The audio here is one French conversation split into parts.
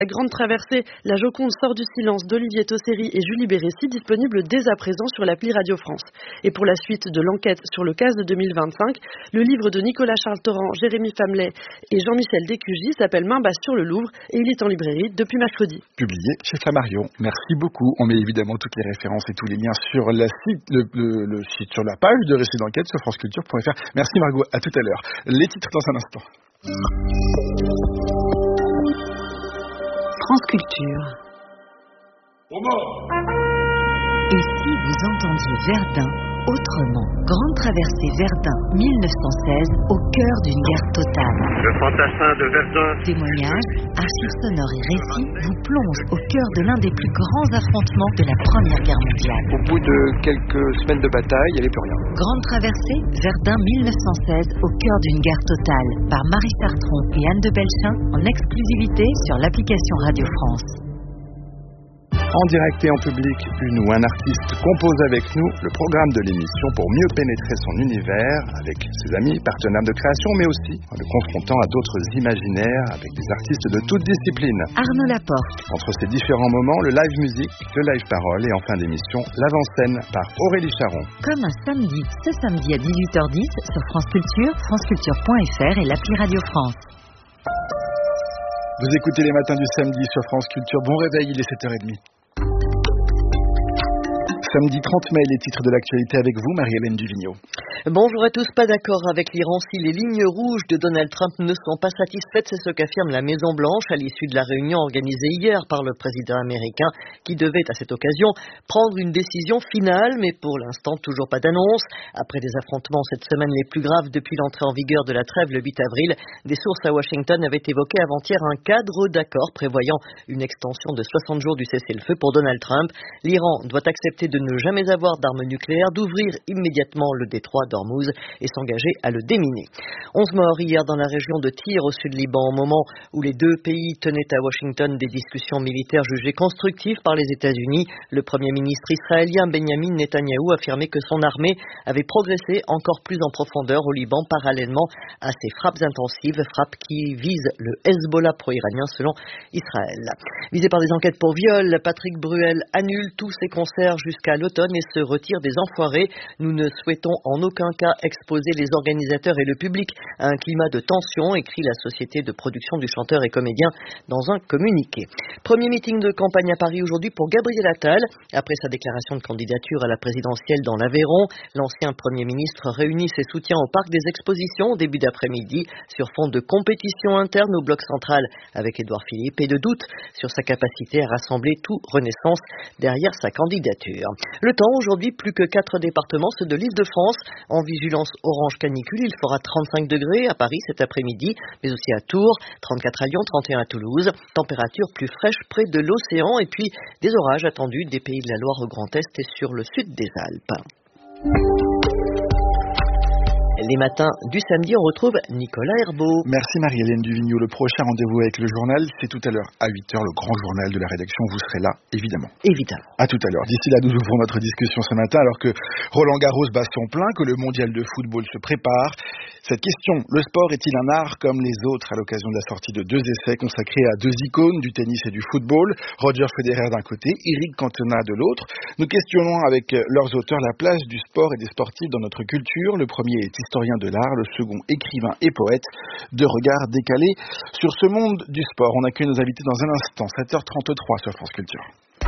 La grande traversée, la Joconde sort du silence d'Olivier Tosséry et Julie Bérécy, disponible dès à présent sur l'appli Radio France. Et pour la suite de l'enquête sur le cas de 2025, le livre de Nicolas Charles Torrent, Jérémy Famelet et Jean-Michel Descugy s'appelle Main basse sur le Louvre et il est en librairie depuis mercredi. Publié chez Flammarion. Merci beaucoup. On met évidemment toutes les références et tous les liens sur le site, sur la page de Récit d'enquête sur franceculture.fr. Merci Margot, à tout à l'heure. Les titres dans un instant. France Culture. Et si vous entendiez Verdun autrement? Grande traversée Verdun 1916 au cœur d'une guerre totale. Le fantassin de Verdun. Témoignages, archives sonores et récits vous plongent au cœur de l'un des plus grands affrontements de la Première Guerre mondiale. Au bout de quelques semaines de bataille, il n'y avait plus rien. Grande traversée Verdun 1916 au cœur d'une guerre totale par Marie Chartron et Anne de Belchin en exclusivité sur l'application Radio France. En direct et en public, une ou un artiste compose avec nous le programme de l'émission pour mieux pénétrer son univers avec ses amis, partenaires de création, mais aussi en le confrontant à d'autres imaginaires avec des artistes de toutes disciplines. Arnaud Laporte. Entre ces différents moments, le live musique, le live parole et en fin d'émission, l'avant-scène par Aurélie Charon. Comme un samedi, ce samedi à 18h10 sur France Culture, franceculture.fr et l'appli Radio France. Vous écoutez les matins du samedi sur France Culture. Bon réveil, il est 7h30. Samedi 30 mai, les titres de l'actualité avec vous, Marie-Hélène Duvigneau. Bonjour à tous. Pas d'accord avec l'Iran si les lignes rouges de Donald Trump ne sont pas satisfaites. C'est ce qu'affirme la Maison-Blanche à l'issue de la réunion organisée hier par le président américain qui devait à cette occasion prendre une décision finale, mais pour l'instant toujours pas d'annonce. Après des affrontements cette semaine les plus graves depuis l'entrée en vigueur de la trêve le 8 avril, des sources à Washington avaient évoqué avant-hier un cadre d'accord prévoyant une extension de 60 jours du cessez-le-feu pour Donald Trump. L'Iran doit accepter de ne jamais avoir d'armes nucléaires, d'ouvrir immédiatement le détroit d'Ormuz et s'engager à le déminer. 11 morts hier dans la région de Tyr au sud Liban, au moment où les deux pays tenaient à Washington des discussions militaires jugées constructives par les États-Unis. Le premier ministre israélien Benjamin Netanyahou affirmait que son armée avait progressé encore plus en profondeur au Liban parallèlement à ces frappes intensives, frappes qui visent le Hezbollah pro-iranien selon Israël. Visé par des enquêtes pour viol, Patrick Bruel annule tous ses concerts jusqu'à l'automne et se retire des Enfoirés. Nous ne souhaitons en aucun cas exposer les organisateurs et le public à un climat de tension, écrit la société de production du chanteur et comédien dans un communiqué. Premier meeting de campagne à Paris aujourd'hui pour Gabriel Attal. Après sa déclaration de candidature à la présidentielle dans l'Aveyron, l'ancien Premier ministre réunit ses soutiens au Parc des Expositions au début d'après-midi sur fond de compétition interne au bloc central avec Édouard Philippe et de doute sur sa capacité à rassembler tout Renaissance derrière sa candidature. Le temps aujourd'hui, plus que 4 départements, ceux de l'Île-de-France, en vigilance orange canicule. Il fera 35 degrés à Paris cet après-midi, mais aussi à Tours, 34 à Lyon, 31 à Toulouse. Température plus fraîche près de l'océan et puis des orages attendus des pays de la Loire au Grand Est et sur le sud des Alpes. Les matins du samedi, on retrouve Nicolas Herbeau. Merci Marie-Hélène Duvigneau. Le prochain rendez-vous avec le journal, c'est tout à l'heure à 8h, le grand journal de la rédaction. Vous serez là, évidemment. Évidemment. À tout à l'heure. D'ici là, nous ouvrons notre discussion ce matin alors que Roland Garros bat son plein, que le mondial de football se prépare. Cette question, le sport est-il un art comme les autres à l'occasion de la sortie de 2 essais consacrés à 2 icônes du tennis et du football, Roger Federer d'un côté, Eric Cantona de l'autre. Nous questionnons avec leurs auteurs la place du sport et des sportifs dans notre culture. Le premier est historien de l'art, le second écrivain et poète. De regard décalé sur ce monde du sport. On accueille nos invités dans un instant, 7h33 sur France Culture.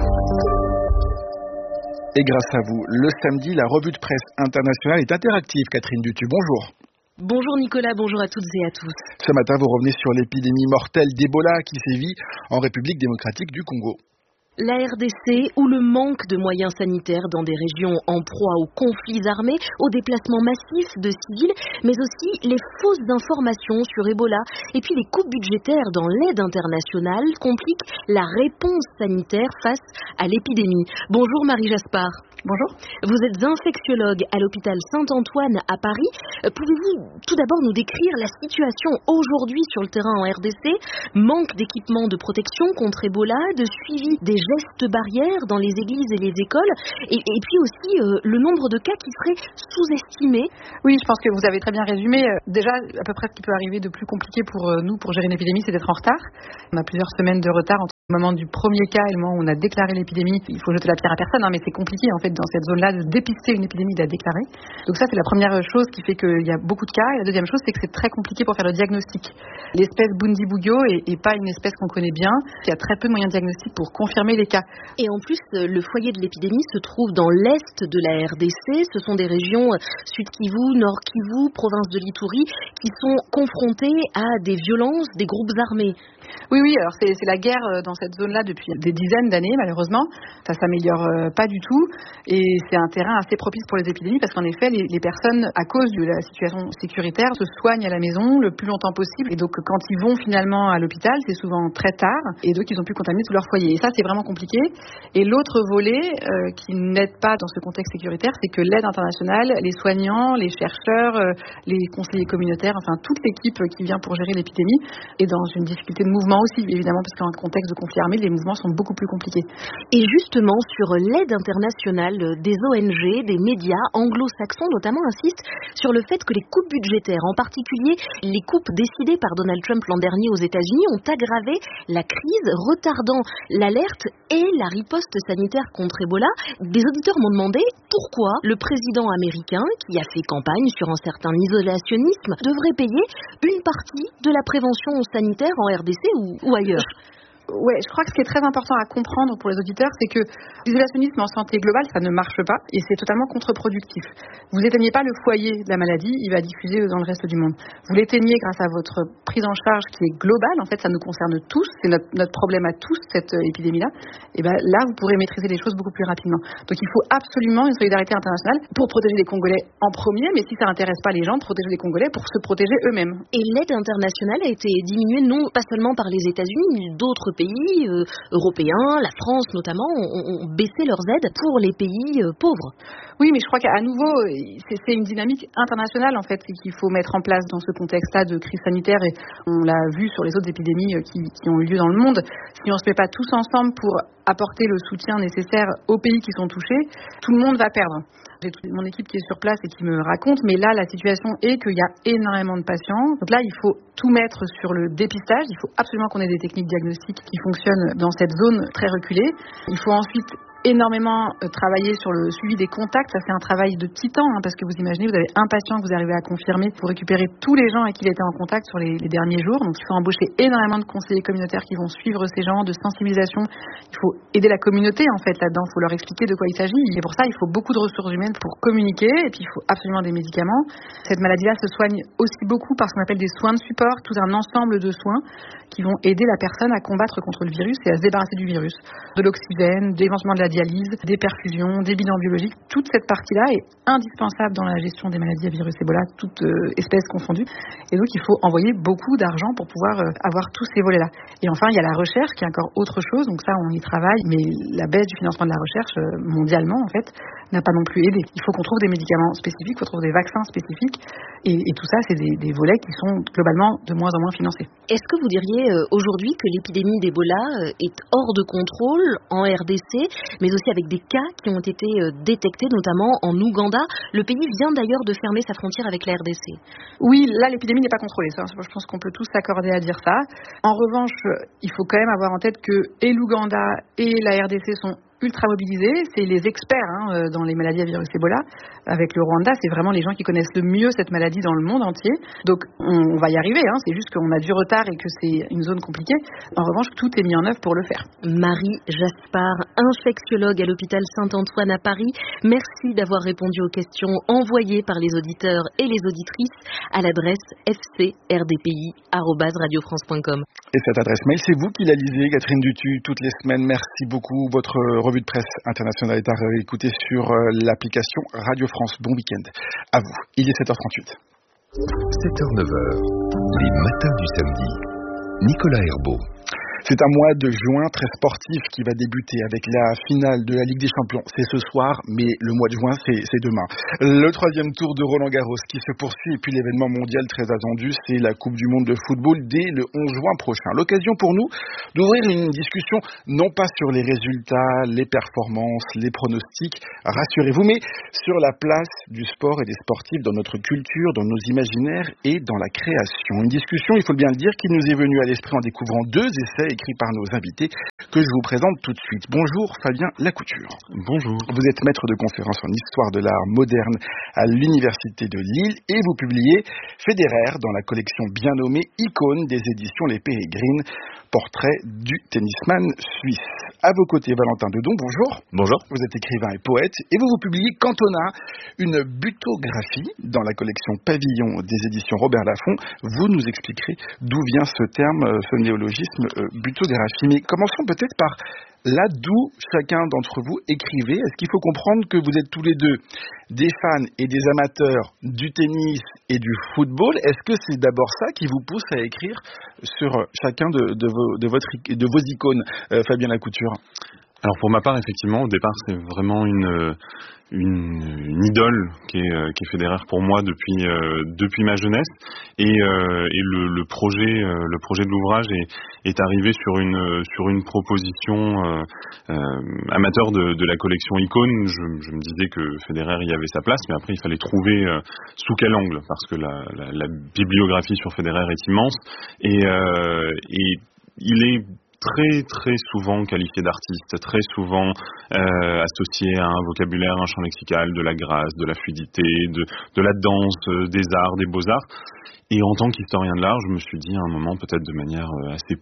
Et grâce à vous, le samedi, la revue de presse internationale est interactive. Catherine Dutu, bonjour. Bonjour Nicolas, bonjour à toutes et à tous. Ce matin, vous revenez sur l'épidémie mortelle d'Ebola qui sévit en République démocratique du Congo. La RDC, où le manque de moyens sanitaires dans des régions en proie aux conflits armés, aux déplacements massifs de civils, mais aussi les fausses informations sur Ebola et puis les coupes budgétaires dans l'aide internationale compliquent la réponse sanitaire face à l'épidémie. Bonjour Marie Jaspard. Bonjour. Vous êtes infectiologue à l'hôpital Saint-Antoine à Paris. Pouvez-vous tout d'abord nous décrire la situation aujourd'hui sur le terrain en RDC? Manque d'équipements de protection contre Ebola, de suivi des gestes barrières dans les églises et les écoles, et puis aussi le nombre de cas qui seraient sous-estimés. Oui, je pense que vous avez très bien résumé. Déjà, à peu près ce qui peut arriver de plus compliqué pour nous, pour gérer une épidémie, c'est d'être en retard. On a plusieurs semaines de retard entre le moment du premier cas et le moment où on a déclaré l'épidémie. Il faut jeter la pierre à personne, mais c'est compliqué en fait dans cette zone-là de dépister une épidémie, de la déclarer. Donc ça, c'est la première chose qui fait qu'il y a beaucoup de cas. Et la deuxième chose, c'est que c'est très compliqué pour faire le diagnostic. L'espèce Bundibugyo est pas une espèce qu'on connaît bien. Il y a très peu de moyens de diagnostic pour confirmer les cas. Et en plus, le foyer de l'épidémie se trouve dans l'est de la RDC. Ce sont des régions Sud Kivu, Nord Kivu, province de l'Ituri, qui sont confrontées à des violences des groupes armés. Oui, alors c'est la guerre dans cette zone-là depuis des dizaines d'années, malheureusement. Ça s'améliore pas du tout. Et c'est un terrain assez propice pour les épidémies parce qu'en effet, les personnes, à cause de la situation sécuritaire, se soignent à la maison le plus longtemps possible. Et donc, quand ils vont finalement à l'hôpital, c'est souvent très tard. Et donc, ils ont pu contaminer tout leur foyer. Et ça, c'est vraiment compliqué. Et l'autre volet qui n'aide pas dans ce contexte sécuritaire, c'est que l'aide internationale, les soignants, les chercheurs, les conseillers communautaires, enfin, toute l'équipe qui vient pour gérer l'épidémie est dans une difficulté de mouvement aussi, évidemment, parce qu'en contexte de conflit armé, les mouvements sont beaucoup plus compliqués. Et justement, sur l'aide internationale, des ONG, des médias anglo-saxons notamment insistent sur le fait que les coupes budgétaires, en particulier les coupes décidées par Donald Trump l'an dernier aux États-Unis, ont aggravé la crise, retardant l'alerte et la riposte sanitaire contre Ebola. Des auditeurs m'ont demandé pourquoi le président américain, qui a fait campagne sur un certain isolationnisme, devrait payer une partie de la prévention sanitaire en RDC ou ailleurs. Ouais, je crois que ce qui est très important à comprendre pour les auditeurs, c'est que l'isolationnisme en santé globale, ça ne marche pas et c'est totalement contre-productif. Vous éteignez pas le foyer de la maladie, il va diffuser dans le reste du monde. Vous l'éteignez grâce à votre prise en charge qui est globale, en fait ça nous concerne tous, c'est notre problème à tous cette épidémie-là. Et ben là, vous pourrez maîtriser les choses beaucoup plus rapidement. Donc il faut absolument une solidarité internationale pour protéger les Congolais en premier, mais si ça n'intéresse pas les gens, de protéger les Congolais pour se protéger eux-mêmes. Et l'aide internationale a été diminuée non pas seulement par les États-Unis, mais d'autres pays européens, la France notamment, ont baissé leurs aides pour les pays pauvres. Oui, mais je crois qu'à nouveau, c'est une dynamique internationale en fait qu'il faut mettre en place dans ce contexte-là de crise sanitaire et on l'a vu sur les autres épidémies qui ont eu lieu dans le monde. Si on ne se met pas tous ensemble pour apporter le soutien nécessaire aux pays qui sont touchés, tout le monde va perdre. J'ai toute mon équipe qui est sur place et qui me raconte, mais là, la situation est qu'il y a énormément de patients. Donc là, il faut tout mettre sur le dépistage. Il faut absolument qu'on ait des techniques diagnostiques qui fonctionnent dans cette zone très reculée. Il faut ensuite énormément travailler sur le suivi des contacts. Ça, c'est un travail de titan, parce que vous imaginez, vous avez un patient que vous arrivez à confirmer pour récupérer tous les gens avec qui il était en contact sur les derniers jours. Donc, il faut embaucher énormément de conseillers communautaires qui vont suivre ces gens, de sensibilisation. Il faut aider la communauté, en fait, là-dedans. Il faut leur expliquer de quoi il s'agit. Et pour ça, il faut beaucoup de ressources humaines pour communiquer. Et puis, il faut absolument des médicaments. Cette maladie-là se soigne aussi beaucoup par ce qu'on appelle des soins de support, tout un ensemble de soins qui vont aider la personne à combattre contre le virus et à se débarrasser du virus. De l'oxygène, d'éventuellement de la dialyse, des perfusions, des bilans biologiques. Toute cette partie-là est indispensable dans la gestion des maladies à virus Ebola, toutes espèces confondues. Et donc, il faut envoyer beaucoup d'argent pour pouvoir avoir tous ces volets-là. Et enfin, il y a la recherche qui est encore autre chose. Donc ça, on y travaille. Mais la baisse du financement de la recherche, mondialement, en fait, n'a pas non plus aidé. Il faut qu'on trouve des médicaments spécifiques, il faut trouver des vaccins spécifiques. Et tout ça, c'est des volets qui sont globalement de moins en moins financés. Est-ce que vous diriez aujourd'hui que l'épidémie d'Ebola est hors de contrôle en RDC, mais aussi avec des cas qui ont été détectés, notamment en Ouganda? Le pays vient d'ailleurs de fermer sa frontière avec la RDC. Oui, là, l'épidémie n'est pas contrôlée. Ça, je pense qu'on peut tous s'accorder à dire ça. En revanche, il faut quand même avoir en tête que et l'Ouganda et la RDC sont ultra mobilisés, c'est les experts dans les maladies à virus Ebola. Avec le Rwanda, c'est vraiment les gens qui connaissent le mieux cette maladie dans le monde entier. Donc on va y arriver, c'est juste qu'on a du retard et que c'est une zone compliquée. En revanche, tout est mis en œuvre pour le faire. Marie Jaspard, infectiologue à l'hôpital Saint-Antoine à Paris, merci d'avoir répondu aux questions envoyées par les auditeurs et les auditrices à l'adresse fcrdpi@radiofrance.com. Et cette adresse mail, c'est vous qui la lisez, Catherine Dutu, toutes les semaines. Merci beaucoup. Votre revue de presse internationale est à réécouter sur l'application Radio France. Bon week-end à vous. Il est 7h38. 7h-9h, les matins du samedi. Nicolas Herbeau. C'est un mois de juin très sportif qui va débuter avec la finale de la Ligue des Champions. C'est ce soir, mais le mois de juin, c'est demain. Le 3e tour de Roland-Garros qui se poursuit, et puis l'événement mondial très attendu, c'est la Coupe du Monde de football dès le 11 juin prochain. L'occasion pour nous d'ouvrir une discussion, non pas sur les résultats, les performances, les pronostics, rassurez-vous, mais sur la place du sport et des sportifs dans notre culture, dans nos imaginaires et dans la création. Une discussion, il faut bien le dire, qui nous est venue à l'esprit en découvrant 2 essais écrits par nos invités que je vous présente tout de suite. Bonjour Fabien Lacouture. Bonjour. Vous êtes maître de conférence en histoire de l'art moderne à l'Université de Lille et vous publiez Federer dans la collection bien nommée Icône des éditions Les Pérégrines, portrait du tennisman suisse. À vos côtés, Valentin Dedon, bonjour. Bonjour. Vous êtes écrivain et poète et vous publiez Cantona, une butographie dans la collection Pavillon des éditions Robert Laffont. Vous nous expliquerez d'où vient ce terme, ce néologisme butographie. Mais commençons peut-être par là d'où chacun d'entre vous écrivait. Est-ce qu'il faut comprendre que vous êtes tous les deux des fans et des amateurs du tennis et du football? Est-ce que c'est d'abord ça qui vous pousse à écrire sur chacun de vos icônes, Fabien Lacouture? Alors pour ma part, effectivement, au départ, c'est vraiment une idole qui est Federer pour moi depuis ma jeunesse et le projet de l'ouvrage est arrivé sur une proposition amateur de la collection Icône. Je me disais que Federer y avait sa place, mais après il fallait trouver sous quel angle, parce que la bibliographie sur Federer est immense et il est très très souvent qualifié d'artiste, très souvent associé à un vocabulaire, un champ lexical, de la grâce, de la fluidité, de la danse, des arts, des beaux-arts. Et en tant qu'historien de l'art, je me suis dit à un moment, peut-être de manière assez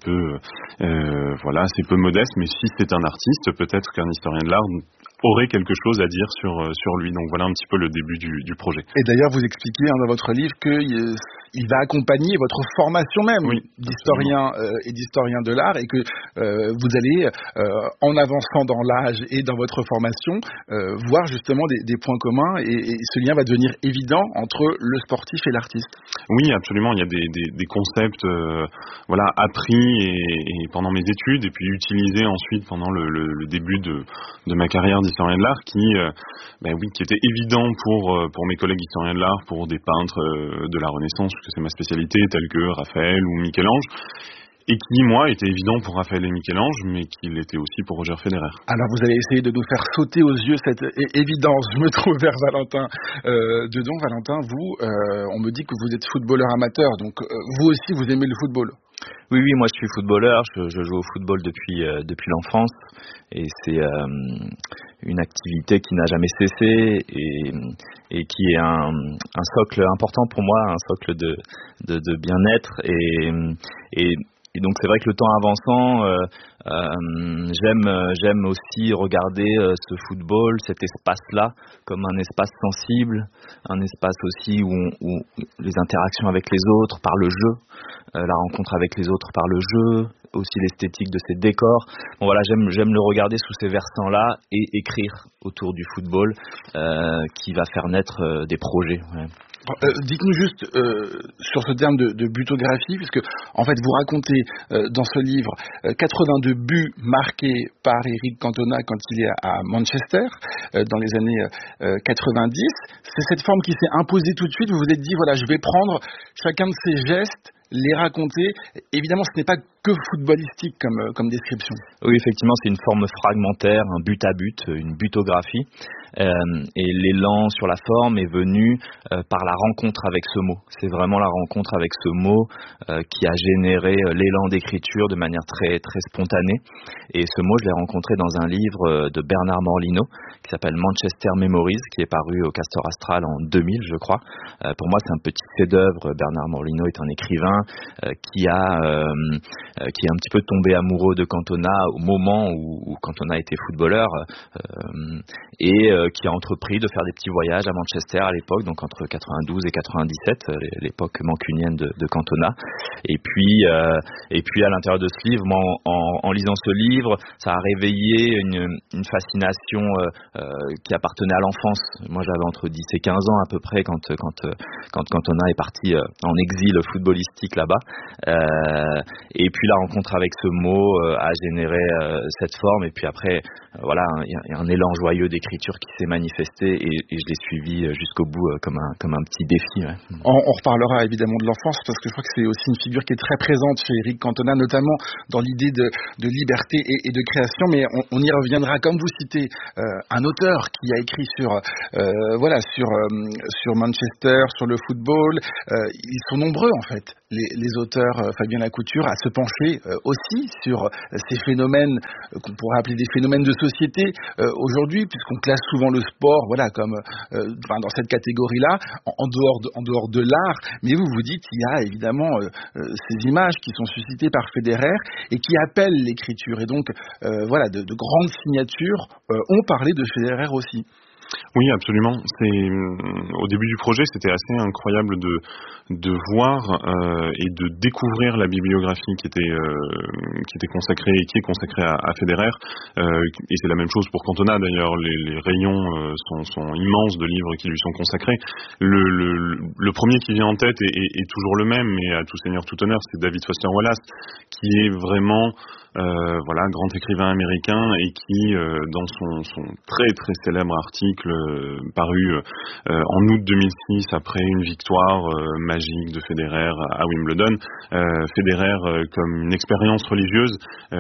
peu modeste, mais si c'est un artiste, peut-être qu'un historien de l'art aurait quelque chose à dire sur lui. Donc voilà un petit peu le début du projet. Et d'ailleurs, vous expliquez dans votre livre qu'il va accompagner votre formation même d'historien et d'historien de l'art, et que vous allez, en avançant dans l'âge et dans votre formation, voir justement des points communs, et ce lien va devenir évident entre le sportif et l'artiste. Oui, absolument. Il y a des concepts appris et pendant mes études, et puis utilisés ensuite pendant le début de ma carrière d'historien de l'art qui était évident pour mes collègues historiens de l'art, pour des peintres de la Renaissance, parce que c'est ma spécialité, tels que Raphaël ou Michel-Ange, et qui, moi, était évident pour Raphaël et Michel-Ange, mais qui l'était aussi pour Roger Federer. Alors, vous allez essayer de nous faire sauter aux yeux cette évidence. Je me trouve vers Valentin Dedon. Valentin, vous, on me dit que vous êtes footballeur amateur, donc vous aussi, vous aimez le football. Oui, moi je suis footballeur, je joue au football depuis l'enfance, et c'est une activité qui n'a jamais cessé et qui est un socle important pour moi, un socle de bien-être, et donc c'est vrai que le temps avançant, j'aime aussi regarder ce football, cet espace-là, comme un espace sensible, un espace aussi où les interactions avec les autres par le jeu, la rencontre avec les autres par le jeu, aussi l'esthétique de ces décors. Bon voilà, j'aime le regarder sous ces versants-là et écrire autour du football qui va faire naître des projets. Ouais. Dites-nous juste sur ce terme de butographie, puisque en fait vous racontez dans ce livre 82 buts marqués par Eric Cantona quand il est à Manchester dans les années 90. C'est cette forme qui s'est imposée tout de suite. Vous vous êtes dit, voilà, je vais prendre chacun de ces gestes, les raconter. Évidemment, ce n'est pas que footballistique comme description. Oui, effectivement, c'est une forme fragmentaire, un but à but, une butographie. Et l'élan sur la forme est venu par la rencontre avec ce mot. C'est vraiment la rencontre avec ce mot qui a généré l'élan d'écriture de manière très, très spontanée. Et ce mot, je l'ai rencontré dans un livre de Bernard Morlino qui s'appelle Manchester Memories, qui est paru au Castor Astral en 2000, je crois. Pour moi, c'est un petit chef-d'œuvre. Bernard Morlino est un écrivain qui est un petit peu tombé amoureux de Cantona au moment où Cantona était footballeur et qui a entrepris de faire des petits voyages à Manchester à l'époque, donc entre 92 et 97, l'époque mancunienne de Cantona. Et puis à l'intérieur de ce livre, moi, en lisant ce livre, ça a réveillé une fascination qui appartenait à l'enfance. Moi, j'avais entre 10 et 15 ans à peu près quand Cantona est parti en exil footballistique là-bas. Et puis la rencontre avec ce mot a généré cette forme, et puis après voilà, il y a un élan joyeux d'écriture qui s'est manifesté, et je l'ai suivi jusqu'au bout comme un petit défi. Ouais. On reparlera évidemment de l'enfance, parce que je crois que c'est aussi une figure qui est très présente chez Éric Cantona, notamment dans l'idée de liberté et de création, mais on y reviendra. Comme vous citez un auteur qui a écrit sur Manchester, sur le football, ils sont nombreux en fait, les auteurs, Fabien Lacouture, à se pencher aussi sur ces phénomènes qu'on pourrait appeler des phénomènes de société aujourd'hui, puisqu'on classe souvent le sport comme dans cette catégorie-là, en dehors de l'art. Mais vous dites qu'il y a évidemment ces images qui sont suscitées par Federer et qui appellent l'écriture. Et donc, de grandes signatures ont parlé de Federer aussi. Oui, absolument. Au début du projet, c'était assez incroyable de voir et de découvrir la bibliographie qui était consacrée et qui est consacrée à Federer. Et c'est la même chose pour Cantona d'ailleurs. Les rayons sont immenses de livres qui lui sont consacrés. Le premier qui vient en tête est toujours le même, mais à tout seigneur tout honneur, c'est David Foster Wallace, qui est vraiment grand écrivain américain, et qui dans son très très célèbre article paru en août 2006 après une victoire magique de Federer à Wimbledon, Federer comme une expérience religieuse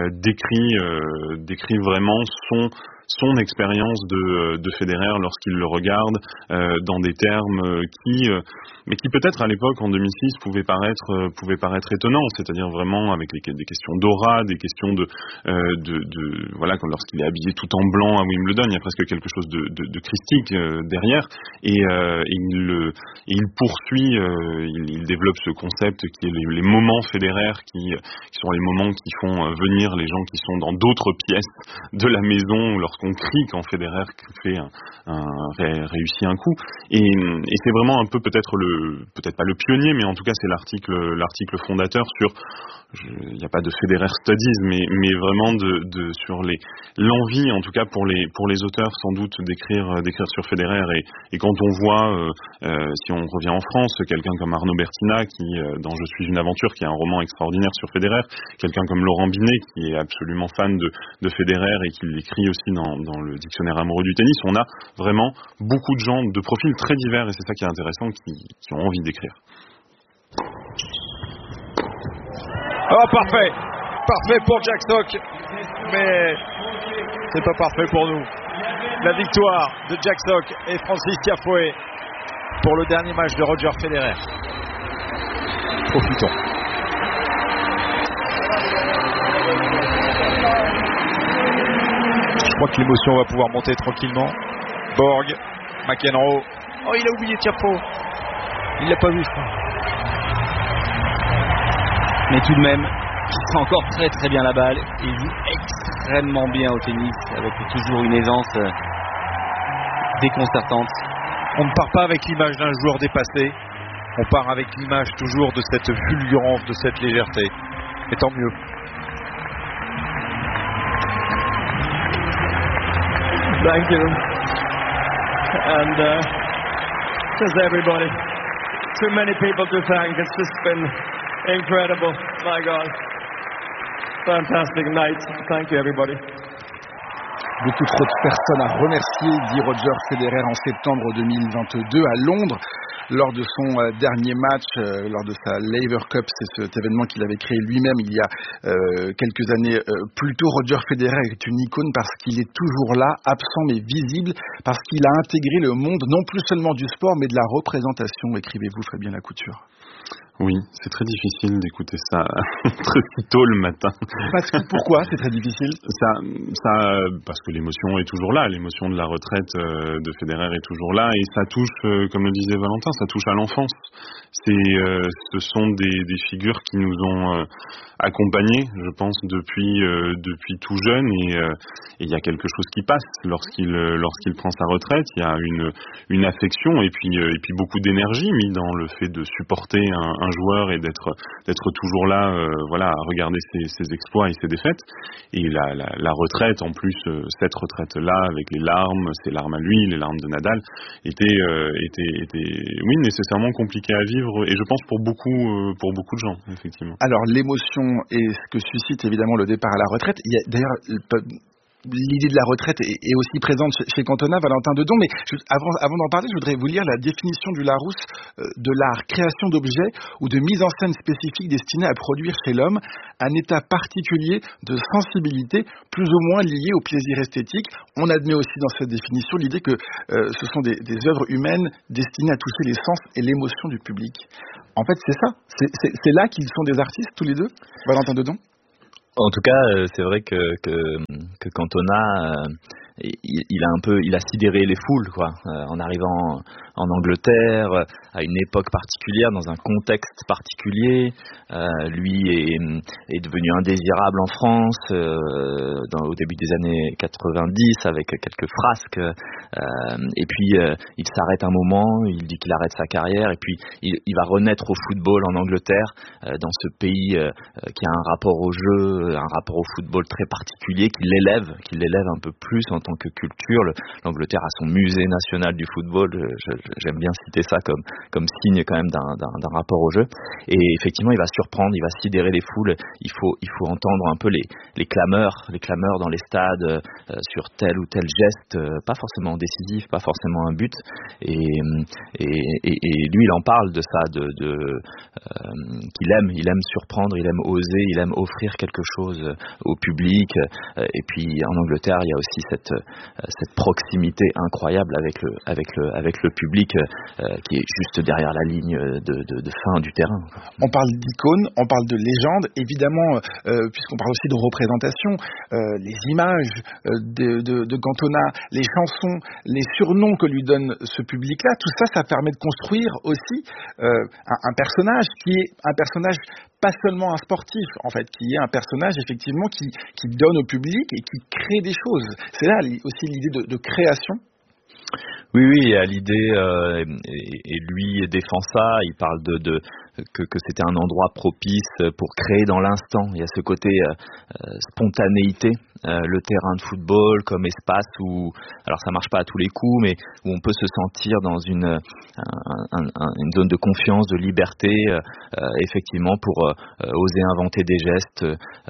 décrit vraiment son expérience de Federer lorsqu'il le regarde dans des termes mais qui peut-être à l'époque en 2006 pouvaient paraître étonnants, c'est-à-dire vraiment avec des questions d'aura, des questions lorsqu'il est habillé tout en blanc à Wimbledon, il y a presque quelque chose de christique derrière, et il poursuit, il développe ce concept qui est les moments Federer, qui sont les moments qui font venir les gens qui sont dans d'autres pièces de la maison lorsqu'on crie quand Federer réussit un coup, et c'est vraiment un peu peut-être pas le pionnier, mais en tout cas c'est l'article fondateur sur, il n'y a pas de Federer Studies, mais vraiment sur l'envie en tout cas pour les auteurs sans doute d'écrire sur Federer, et quand on voit si on revient en France, quelqu'un comme Arnaud Bertina qui dans Je suis une aventure, qui est un roman extraordinaire sur Federer, quelqu'un comme Laurent Binet qui est absolument fan de Federer et qui l'écrit aussi dans le dictionnaire amoureux du tennis. On a vraiment beaucoup de gens de profils très divers, et c'est ça qui est intéressant, qui ont envie d'écrire. Oh, parfait pour Jack Sock, mais c'est pas parfait pour nous. La victoire de Jack Sock et Francis Tiafoe pour le dernier match de Roger Federer. Profitons. Je crois que l'émotion va pouvoir monter tranquillement. Borg, McEnroe. Oh, il a oublié Tiafoe. Il l'a pas vu, je crois. Mais tout de même, il sent encore très très bien la balle. Il joue extrêmement bien au tennis, avec toujours une aisance déconcertante. On ne part pas avec l'image d'un joueur dépassé. On part avec l'image toujours de cette fulgurance, de cette légèreté. Et tant mieux. Thank you. And just everybody. Too many people to thank. It's just been incredible. My God. Fantastic night. Thank you, everybody. Beaucoup trop de personnes à remercier, dit Roger Federer en septembre 2022 à Londres. Lors de son dernier match, lors de sa Laver Cup, c'est cet événement qu'il avait créé lui-même il y a quelques années plus tôt. Roger Federer est une icône parce qu'il est toujours là, absent mais visible, parce qu'il a intégré le monde non plus seulement du sport mais de la représentation, écrivez-vous Fabien Lacouture. Oui, c'est très difficile d'écouter ça très tôt le matin. Pourquoi c'est très difficile ? Parce que l'émotion est toujours là, l'émotion de la retraite de Federer est toujours là, et ça touche, comme le disait Valentin, ça touche à l'enfance. Ce sont des figures qui nous ont accompagnés, je pense, depuis tout jeune, et il y a quelque chose qui passe lorsqu'il prend sa retraite. Il y a une affection et puis beaucoup d'énergie mis dans le fait de supporter un joueur et d'être toujours là, à regarder ses exploits et ses défaites. Et la retraite, en plus, cette retraite-là, avec les larmes, ses larmes à lui, les larmes de Nadal, était oui, nécessairement compliquée à vivre, et je pense pour beaucoup de gens, effectivement. Alors, l'émotion et ce que suscite évidemment le départ à la retraite, il y a d'ailleurs l'idée de la retraite est aussi présente chez Cantona, Valentin Dedon, mais avant d'en parler, je voudrais vous lire la définition du Larousse de l'art: création d'objets ou de mise en scène spécifique destinée à produire chez l'homme un état particulier de sensibilité plus ou moins lié au plaisir esthétique. On admet aussi dans cette définition l'idée que ce sont des œuvres humaines destinées à toucher les sens et l'émotion du public. En fait, c'est ça, c'est là qu'ils sont des artistes tous les deux, Valentin Dedon. En tout cas, c'est vrai que Cantona, il a sidéré les foules, quoi, en arrivant en Angleterre, à une époque particulière, dans un contexte particulier. Lui est devenu indésirable en France au début des années 90 avec quelques frasques. Et puis il s'arrête un moment, il dit qu'il arrête sa carrière, et puis il va renaître au football en Angleterre, dans ce pays qui a un rapport au jeu, un rapport au football très particulier, qui l'élève un peu plus en tant que culture. L'Angleterre a son musée national du football, j'aime bien citer ça comme signe quand même d'un rapport au jeu. Et effectivement, il va surprendre, il va sidérer les foules. Il faut entendre un peu les clameurs dans les stades sur tel ou tel geste, pas forcément décisif, pas forcément un but. Et lui, il en parle de ça, qu'il aime surprendre, il aime oser, il aime offrir quelque chose au public. Et puis en Angleterre, il y a aussi cette proximité incroyable avec le public, qui est juste derrière la ligne de fin du terrain. On parle d'icône, on parle de légende, évidemment, puisqu'on parle aussi de représentation, les images de Cantona, les chansons, les surnoms que lui donne ce public-là, tout ça, ça permet de construire aussi un personnage qui est un personnage pas seulement un sportif, en fait, qui est un personnage effectivement qui donne au public et qui crée des choses. C'est là aussi l'idée de création. Oui, à l'idée, et lui défend ça, il parle que c'était un endroit propice pour créer dans l'instant. Il y a ce côté spontanéité, le terrain de football comme espace où, alors ça marche pas à tous les coups, mais où on peut se sentir dans une zone de confiance, de liberté, effectivement pour oser inventer des gestes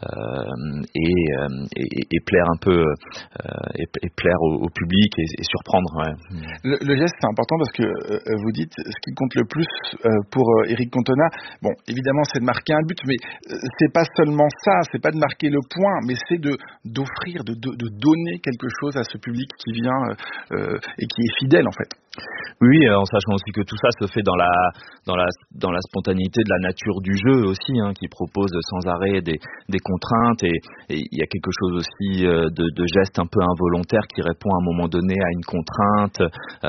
et plaire un peu, et plaire au public et surprendre. Ouais. Le geste, c'est important parce que vous dites ce qui compte le plus pour Éric Cantona. Bon, évidemment, c'est de marquer un but, mais c'est pas seulement ça, c'est pas de marquer le point, mais c'est d'offrir, de donner quelque chose à ce public qui vient et qui est fidèle en fait. Oui, en sachant aussi que tout ça se fait dans la spontanéité de la nature du jeu aussi, qui propose sans arrêt des contraintes, et il y a quelque chose aussi de geste un peu involontaire qui répond à un moment donné à une contrainte,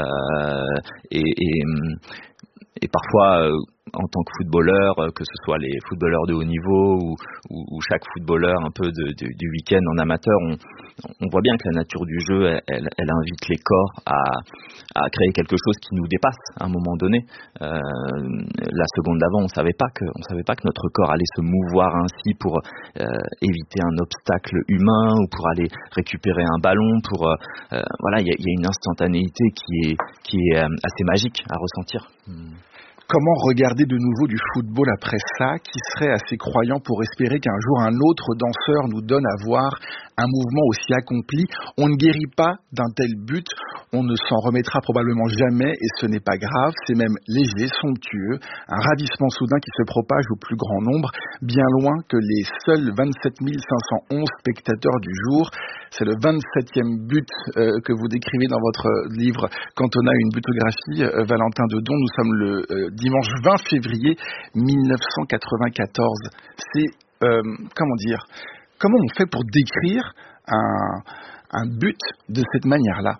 et parfois en tant que footballeur, que ce soit les footballeurs de haut niveau ou chaque footballeur un peu du week-end en amateur, on voit bien que la nature du jeu, elle invite les corps à créer quelque chose qui nous dépasse à un moment donné. La seconde d'avant, on savait pas que notre corps allait se mouvoir ainsi pour éviter un obstacle humain ou pour aller récupérer un ballon. Il y a une instantanéité qui est assez magique à ressentir. Comment regarder de nouveau du football après ça? Qui serait assez croyant pour espérer qu'un jour un autre danseur nous donne à voir un mouvement aussi accompli? On ne guérit pas d'un tel but, on ne s'en remettra probablement jamais, et ce n'est pas grave, c'est même léger, somptueux, un ravissement soudain qui se propage au plus grand nombre, bien loin que les seuls 27 511 spectateurs du jour. C'est le 27e but que vous décrivez dans votre livre Cantona, une butographie, Valentin Dedon. Nous sommes le dimanche 20 février 1994. C'est, comment on fait pour décrire un but de cette manière-là?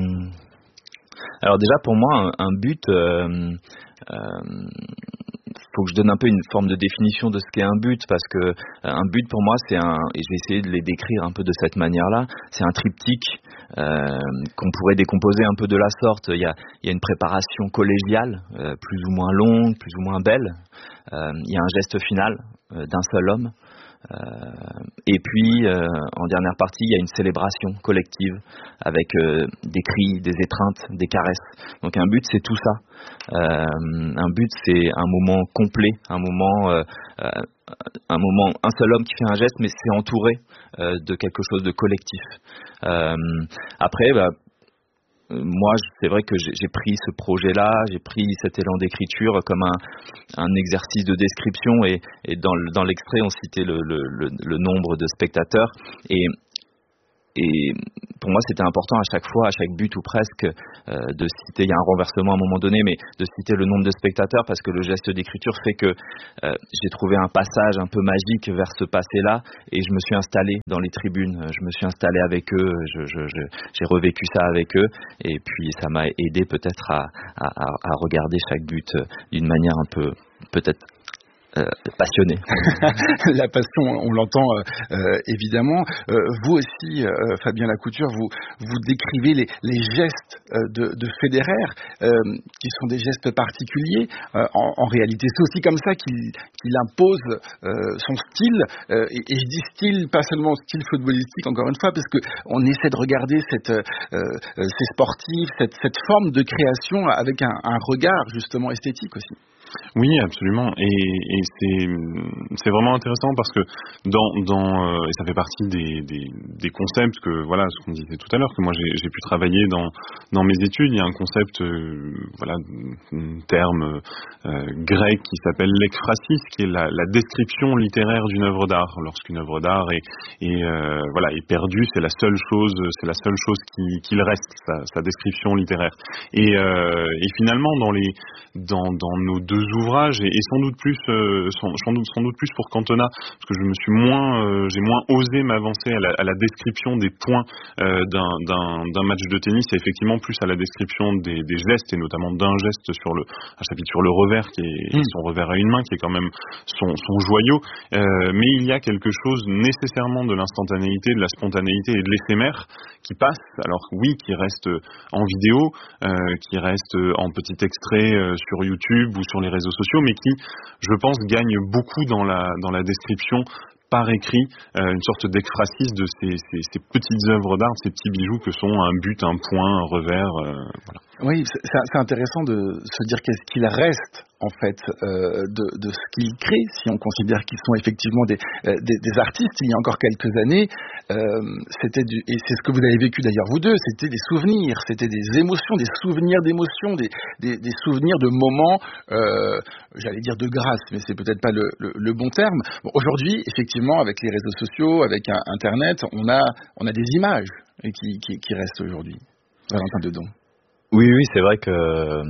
Alors déjà, pour moi, un but, faut que je donne un peu une forme de définition de ce qu'est un but, parce que un but pour moi et je vais essayer de les décrire un peu de cette manière-là, c'est un triptyque qu'on pourrait décomposer un peu de la sorte. Il y a une préparation collégiale, plus ou moins longue, plus ou moins belle. Il y a un geste final d'un seul homme. Et puis en dernière partie il y a une célébration collective avec des cris, des étreintes, des caresses. Donc un but c'est tout ça. Un but c'est un moment complet, un moment un seul homme qui fait un geste, mais c'est entouré de quelque chose de collectif. Après moi, c'est vrai que j'ai pris ce projet-là, j'ai pris cet élan d'écriture comme un exercice de description, et dans l'extrait, on citait le nombre de spectateurs, et pour moi, c'était important à chaque fois, à chaque but ou presque, de citer, il y a un renversement à un moment donné, mais de citer le nombre de spectateurs, parce que le geste d'écriture fait que j'ai trouvé un passage un peu magique vers ce passé-là, et je me suis installé dans les tribunes, je me suis installé avec eux, j'ai revécu ça avec eux, et puis ça m'a aidé peut-être à regarder chaque but d'une manière un peu, peut-être, passionné. La passion, on l'entend évidemment. Vous aussi, Fabien Lacouture, vous décrivez les gestes de Federer, qui sont des gestes particuliers. En réalité, c'est aussi comme ça qu'il impose son style. Et je dis style, pas seulement style footballistique, encore une fois, parce que on essaie de regarder ces sportifs, cette forme de création avec un regard justement esthétique aussi. Oui, absolument, et c'est vraiment intéressant parce que et ça fait partie des concepts que, voilà, ce qu'on disait tout à l'heure, que moi j'ai pu travailler dans mes études. Il y a un concept, un terme grec qui s'appelle l'ekphrasis, qui est la description littéraire d'une œuvre d'art. Lorsqu'une œuvre d'art est perdue, c'est la seule chose qu'il reste, sa description littéraire. Et finalement, dans nos deux ouvrages, et sans doute plus pour Cantona, parce que j'ai moins osé m'avancer à la description des points d'un match de tennis, et effectivement plus à la description des gestes, et notamment d'un geste un chapitre sur le revers, qui est son revers à une main, qui est quand même son joyau, mais il y a quelque chose nécessairement de l'instantanéité, de la spontanéité et de l'éphémère qui passe, alors oui, qui reste en vidéo, qui reste en petit extrait sur YouTube ou sur les réseaux sociaux, mais qui, je pense, gagne beaucoup dans la description par écrit, une sorte d'ekphrasis de ces petites œuvres d'art, ces petits bijoux que sont un but, un point, un revers, voilà. Oui, c'est intéressant de se dire qu'est-ce qu'il reste en fait de ce qu'il crée, si on considère qu'ils sont effectivement des artistes. Il y a encore quelques années, et c'est ce que vous avez vécu d'ailleurs vous deux, c'était des souvenirs, c'était des émotions, des souvenirs d'émotions, des souvenirs de moments, j'allais dire de grâce, mais c'est peut-être pas le bon terme. Bon, aujourd'hui, effectivement, avec les réseaux sociaux, avec Internet, on a des images qui restent aujourd'hui. Valentin Dedon. Oui, c'est vrai que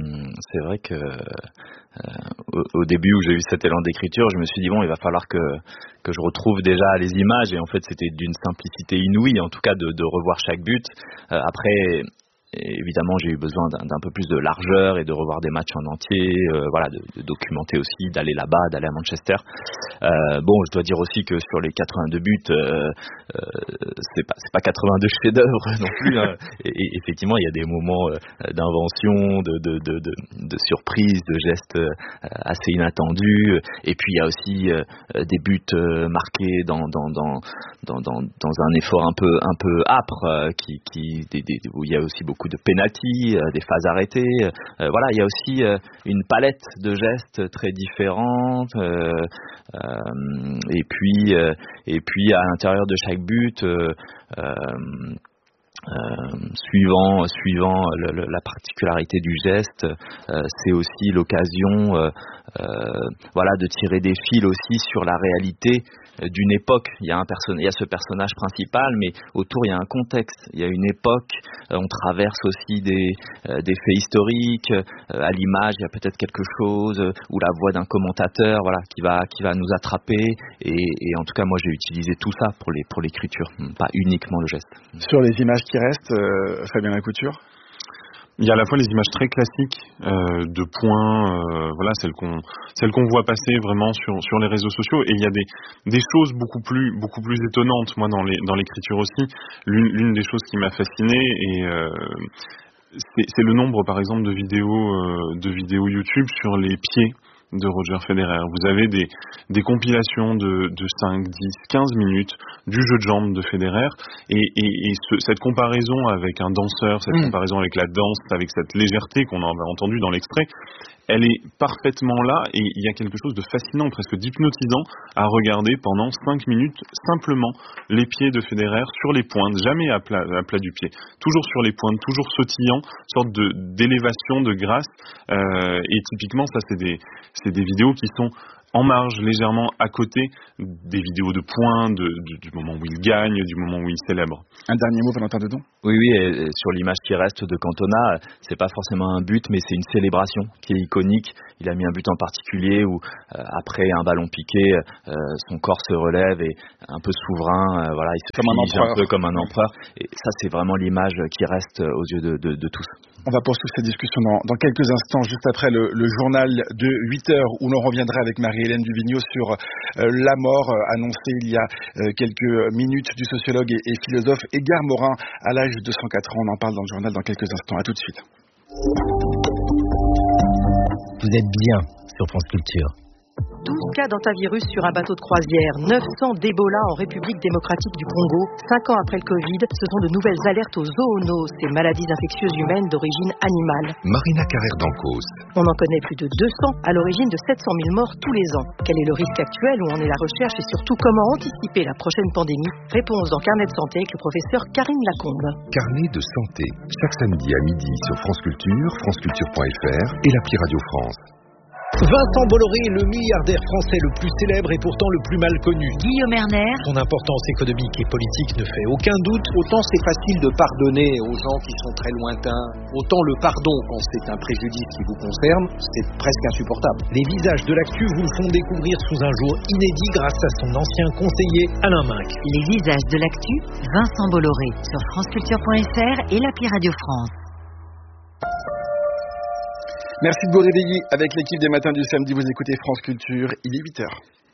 au début où j'ai eu cet élan d'écriture, je me suis dit bon, il va falloir que je retrouve déjà les images, et en fait c'était d'une simplicité inouïe, en tout cas de revoir chaque but. Après, évidemment, j'ai eu besoin d'un peu plus de largeur et de revoir des matchs en entier, de documenter aussi, d'aller là-bas, d'aller à Manchester. Je dois dire aussi que sur les 82 buts, c'est pas 82 chefs-d'œuvre non plus, hein. Et effectivement, il y a des moments d'invention, de surprise, de gestes assez inattendus. Et puis il y a aussi des buts marqués dans un effort un peu âpre, où il y a aussi beaucoup de penalty, des phases arrêtées. Il y a aussi une palette de gestes très différentes. Et puis à l'intérieur de chaque but, suivant la particularité du geste, c'est aussi l'occasion de tirer des fils aussi sur la réalité d'une époque. Il y a ce personnage principal, mais autour il y a un contexte, il y a une époque, on traverse aussi des faits historiques, à l'image il y a peut-être quelque chose, ou la voix d'un commentateur qui va nous attraper, et en tout cas moi j'ai utilisé tout ça pour l'écriture, pas uniquement le geste. Sur les images qui restent, Fabien Lacouture? Il y a à la fois les images très classiques de points, voilà, celles qu'on voit passer vraiment sur les réseaux sociaux, et il y a des choses beaucoup plus étonnantes. Moi, dans l'écriture aussi, l'une des choses qui m'a fasciné, et c'est le nombre, par exemple, de vidéos YouTube sur les pieds de Roger Federer. Vous avez des compilations de 5, 10, 15 minutes du jeu de jambes de Federer, et cette comparaison avec un danseur, cette comparaison avec la danse, avec cette légèreté qu'on a entendue dans l'extrait, elle est parfaitement là, et il y a quelque chose de fascinant, presque d'hypnotisant, à regarder pendant 5 minutes simplement les pieds de Federer sur les pointes, jamais à plat du pied, toujours sur les pointes, toujours sautillant, sorte d'élévation, de grâce, et typiquement ça c'est des vidéos qui sont en marge, légèrement à côté des vidéos de points, du moment où il gagne, du moment où il célèbre. Un dernier mot, Valentin Dedon ? Oui, et sur l'image qui reste de Cantona, c'est pas forcément un but, mais c'est une célébration qui est iconique. Il a mis un but en particulier où, après un ballon piqué, son corps se relève et un peu souverain, voilà, il se fige un peu comme un empereur. Et ça, c'est vraiment l'image qui reste aux yeux de tous. On va poursuivre cette discussion dans quelques instants, juste après le journal de 8h, où l'on reviendra avec Marie-Hélène Duvigneau sur la mort annoncée il y a quelques minutes du sociologue et philosophe Edgar Morin à l'âge de 104 ans. On en parle dans le journal dans quelques instants. À tout de suite. Vous êtes bien sur France Culture. 12 cas d'antavirus sur un bateau de croisière, 900 d'Ebola en République démocratique du Congo. 5 ans après le Covid, ce sont de nouvelles alertes aux zoonoses, ces maladies infectieuses humaines d'origine animale. Marina Carrère-Dancos. On en connaît plus de 200, à l'origine de 700 000 morts tous les ans. Quel est le risque actuel, où en est la recherche, et surtout comment anticiper la prochaine pandémie? Réponse dans Carnet de santé avec le professeur Karine Lacombe. Carnet de santé, chaque samedi à midi sur France Culture, franceculture.fr et l'appli Radio France. Vincent Bolloré est le milliardaire français le plus célèbre et pourtant le plus mal connu. Guillaume Erner. Son importance économique et politique ne fait aucun doute. Autant c'est facile de pardonner aux gens qui sont très lointains, autant le pardon quand c'est un préjudice qui vous concerne, c'est presque insupportable. Les visages de l'actu vous le font découvrir sous un jour inédit grâce à son ancien conseiller Alain Minc. Les visages de l'actu, Vincent Bolloré sur franceculture.fr et l'appli Radio France. Merci de vous réveiller avec l'équipe des matins du samedi. Vous écoutez France Culture, il est 8h.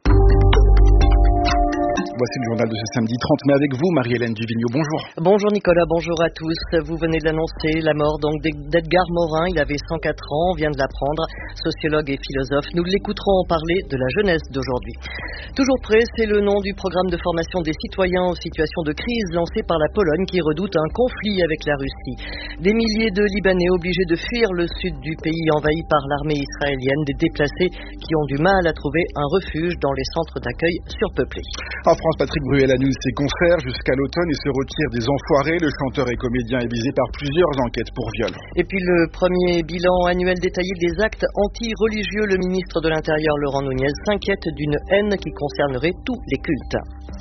Voici le journal de ce samedi 30 mai avec vous, Marie-Hélène Duvigneau. Bonjour. Bonjour Nicolas, bonjour à tous. Vous venez de l'annoncer, la mort donc d'Edgar Morin. Il avait 104 ans, on vient de l'apprendre. Sociologue et philosophe, nous l'écouterons parler de la jeunesse d'aujourd'hui. Toujours prêt, c'est le nom du programme de formation des citoyens en situation de crise lancé par la Pologne qui redoute un conflit avec la Russie. Des milliers de Libanais obligés de fuir le sud du pays envahi par l'armée israélienne, des déplacés qui ont du mal à trouver un refuge dans les centres d'accueil surpeuplés. En France, Patrick Bruel annule ses concerts jusqu'à l'automne et se retire des Enfoirés. Le chanteur et comédien est visé par plusieurs enquêtes pour viol. Et puis le premier bilan annuel détaillé des actes anti-religieux. Le ministre de l'Intérieur, Laurent Nunez, s'inquiète d'une haine qui concernerait tous les cultes.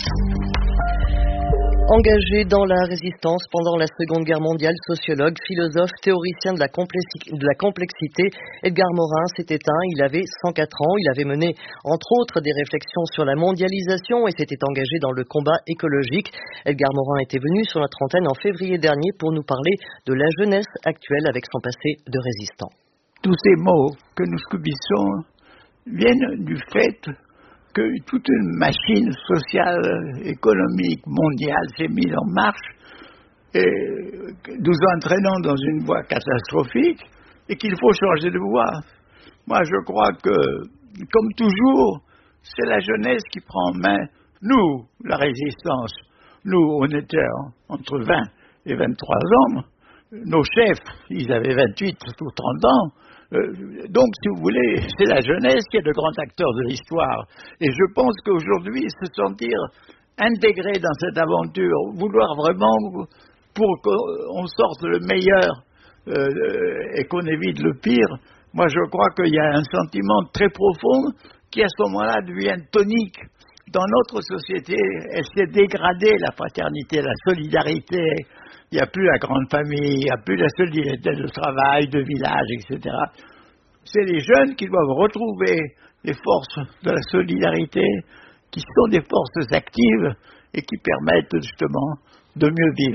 Engagé dans la résistance pendant la Seconde Guerre mondiale, sociologue, philosophe, théoricien de la complexité, Edgar Morin s'est éteint, il avait 104 ans, il avait mené entre autres des réflexions sur la mondialisation et s'était engagé dans le combat écologique. Edgar Morin était venu sur notre antenne en février dernier pour nous parler de la jeunesse actuelle avec son passé de résistant. Tous ces maux que nous subissons viennent du fait que toute une machine sociale, économique, mondiale s'est mise en marche et nous entraînons dans une voie catastrophique et qu'il faut changer de voie. Moi, je crois que, comme toujours, c'est la jeunesse qui prend en main, nous, la résistance. Nous, on était entre 20 et 23 ans. Nos chefs, ils avaient 28 ou 30 ans. Donc, si vous voulez, c'est la jeunesse qui est le grand acteur de l'histoire. Et je pense qu'aujourd'hui, se sentir intégré dans cette aventure, vouloir vraiment, pour qu'on sorte le meilleur et qu'on évite le pire, moi je crois qu'il y a un sentiment très profond qui à ce moment-là devient tonique. Dans notre société, elle s'est dégradée, la fraternité, la solidarité. Il n'y a plus la grande famille, il n'y a plus la solidarité de travail, de village, etc. C'est les jeunes qui doivent retrouver les forces de la solidarité, qui sont des forces actives et qui permettent justement de mieux vivre.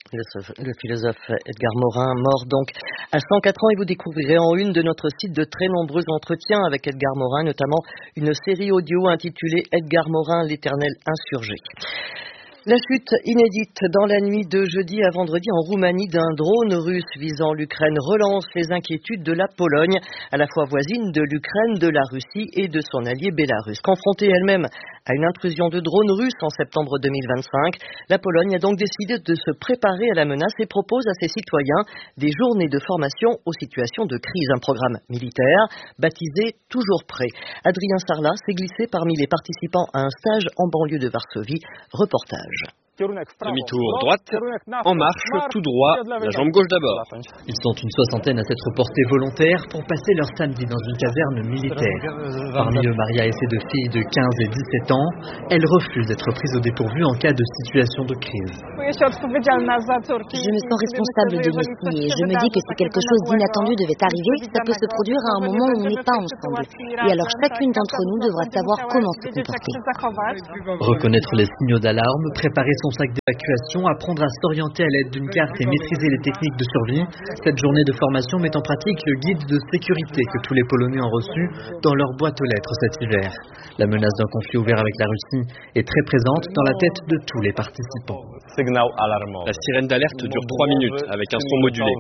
Le philosophe Edgar Morin, mort donc à 104 ans, et vous découvrirez en une de notre site de très nombreux entretiens avec Edgar Morin, notamment une série audio intitulée Edgar Morin, l'éternel insurgé. La chute inédite dans la nuit de jeudi à vendredi en Roumanie d'un drone russe visant l'Ukraine relance les inquiétudes de la Pologne, à la fois voisine de l'Ukraine, de la Russie et de son allié Bélarus. Confrontée elle-même à une intrusion de drones russes en septembre 2025, la Pologne a donc décidé de se préparer à la menace et propose à ses citoyens des journées de formation aux situations de crise. Un programme militaire baptisé Toujours prêt. Adrien Sarlat s'est glissé parmi les participants à un stage en banlieue de Varsovie. Reportage. Demi-tour droite, en marche, tout droit, la jambe gauche d'abord. Ils sont une soixantaine à s'être portés volontaires pour passer leur samedi dans une caserne militaire. Parmi eux, Maria et ses deux filles de 15 et 17 ans, elles refusent d'être prises au dépourvu en cas de situation de crise. Je me sens responsable de mes filles et je me dis que si quelque chose d'inattendu devait arriver, ça peut se produire à un moment où on n'est pas ensemble. Et alors chacune d'entre nous devra savoir comment se comporter. Reconnaître les signaux d'alarme, préparer son sac d'évacuation, apprendre à s'orienter à l'aide d'une carte et maîtriser les techniques de survie. Cette journée de formation met en pratique le guide de sécurité que tous les Polonais ont reçu dans leur boîte aux lettres cet hiver. La menace d'un conflit ouvert avec la Russie est très présente dans la tête de tous les participants. La sirène d'alerte dure 3 minutes avec un son modulé.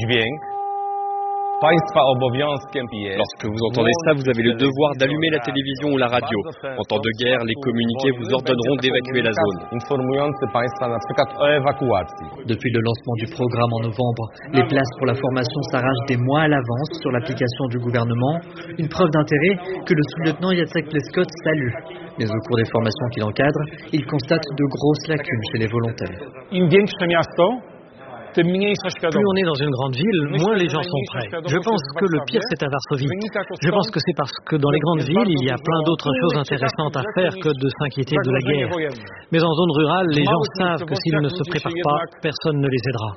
Lorsque vous entendez ça, vous avez le devoir d'allumer la télévision ou la radio. En temps de guerre, les communiqués vous ordonneront d'évacuer la zone. Depuis le lancement du programme en novembre, les places pour la formation s'arrachent des mois à l'avance sur l'application du gouvernement. Une preuve d'intérêt que le sous-lieutenant Jacek Pleskot salue. Mais au cours des formations qu'il encadre, il constate de grosses lacunes chez les volontaires. Plus on est dans une grande ville, moins les gens sont prêts. Je pense que le pire c'est à Varsovie. Je pense que c'est parce que dans les grandes villes, il y a plein d'autres choses intéressantes à faire que de s'inquiéter de la guerre. Mais en zone rurale, les gens savent que s'ils ne se préparent pas, personne ne les aidera.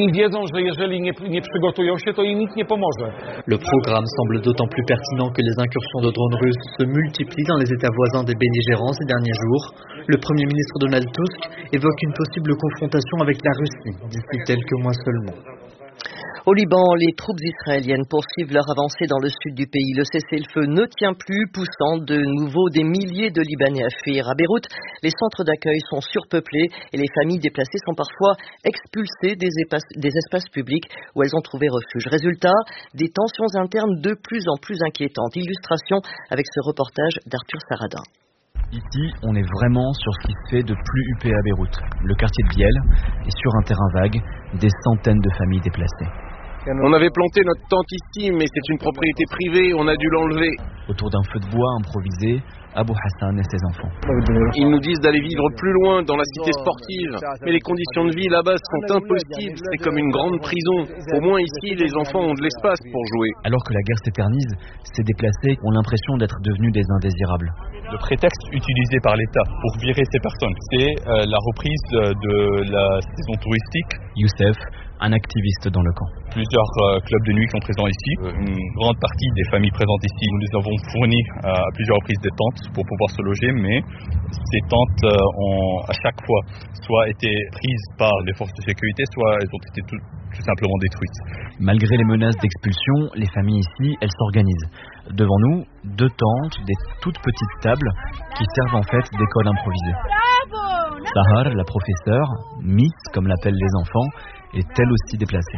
Le programme semble d'autant plus pertinent que les incursions de drones russes se multiplient dans les États voisins des belligérants ces derniers jours. Le Premier ministre Donald Tusk évoque une possible confrontation avec la Russie d'ici quelques mois seulement. Au Liban, les troupes israéliennes poursuivent leur avancée dans le sud du pays. Le cessez-le-feu ne tient plus, poussant de nouveau des milliers de Libanais à fuir. À Beyrouth, les centres d'accueil sont surpeuplés et les familles déplacées sont parfois expulsées des espaces publics où elles ont trouvé refuge. Résultat, des tensions internes de plus en plus inquiétantes. Illustration avec ce reportage d'Arthur Saradin. Ici, on est vraiment sur ce qui se fait de plus huppé à Beyrouth. Le quartier de Biel est sur un terrain vague, des centaines de familles déplacées. On avait planté notre tente ici, mais c'est une propriété privée, on a dû l'enlever. Autour d'un feu de bois improvisé, Abou Hassan et ses enfants. Ils nous disent d'aller vivre plus loin, dans la cité sportive. Mais les conditions de vie là-bas sont impossibles, c'est comme une grande prison. Au moins ici, les enfants ont de l'espace pour jouer. Alors que la guerre s'éternise, ces déplacés ont l'impression d'être devenus des indésirables. Le prétexte utilisé par l'État pour virer ces personnes, c'est la reprise de la saison touristique. Youssef, un activiste dans le camp. Plusieurs clubs de nuit sont présents ici. Une grande partie des familles présentes ici, nous les avons fourni à plusieurs reprises des tentes pour pouvoir se loger, mais ces tentes ont à chaque fois soit été prises par les forces de sécurité, soit elles ont été tout simplement détruites. Malgré les menaces d'expulsion, les familles ici, elles s'organisent. Devant nous, 2 tentes, des toutes petites tables qui servent en fait d'école improvisée. Sahar, la professeure, Miss comme l'appellent les enfants, est elle aussi déplacée.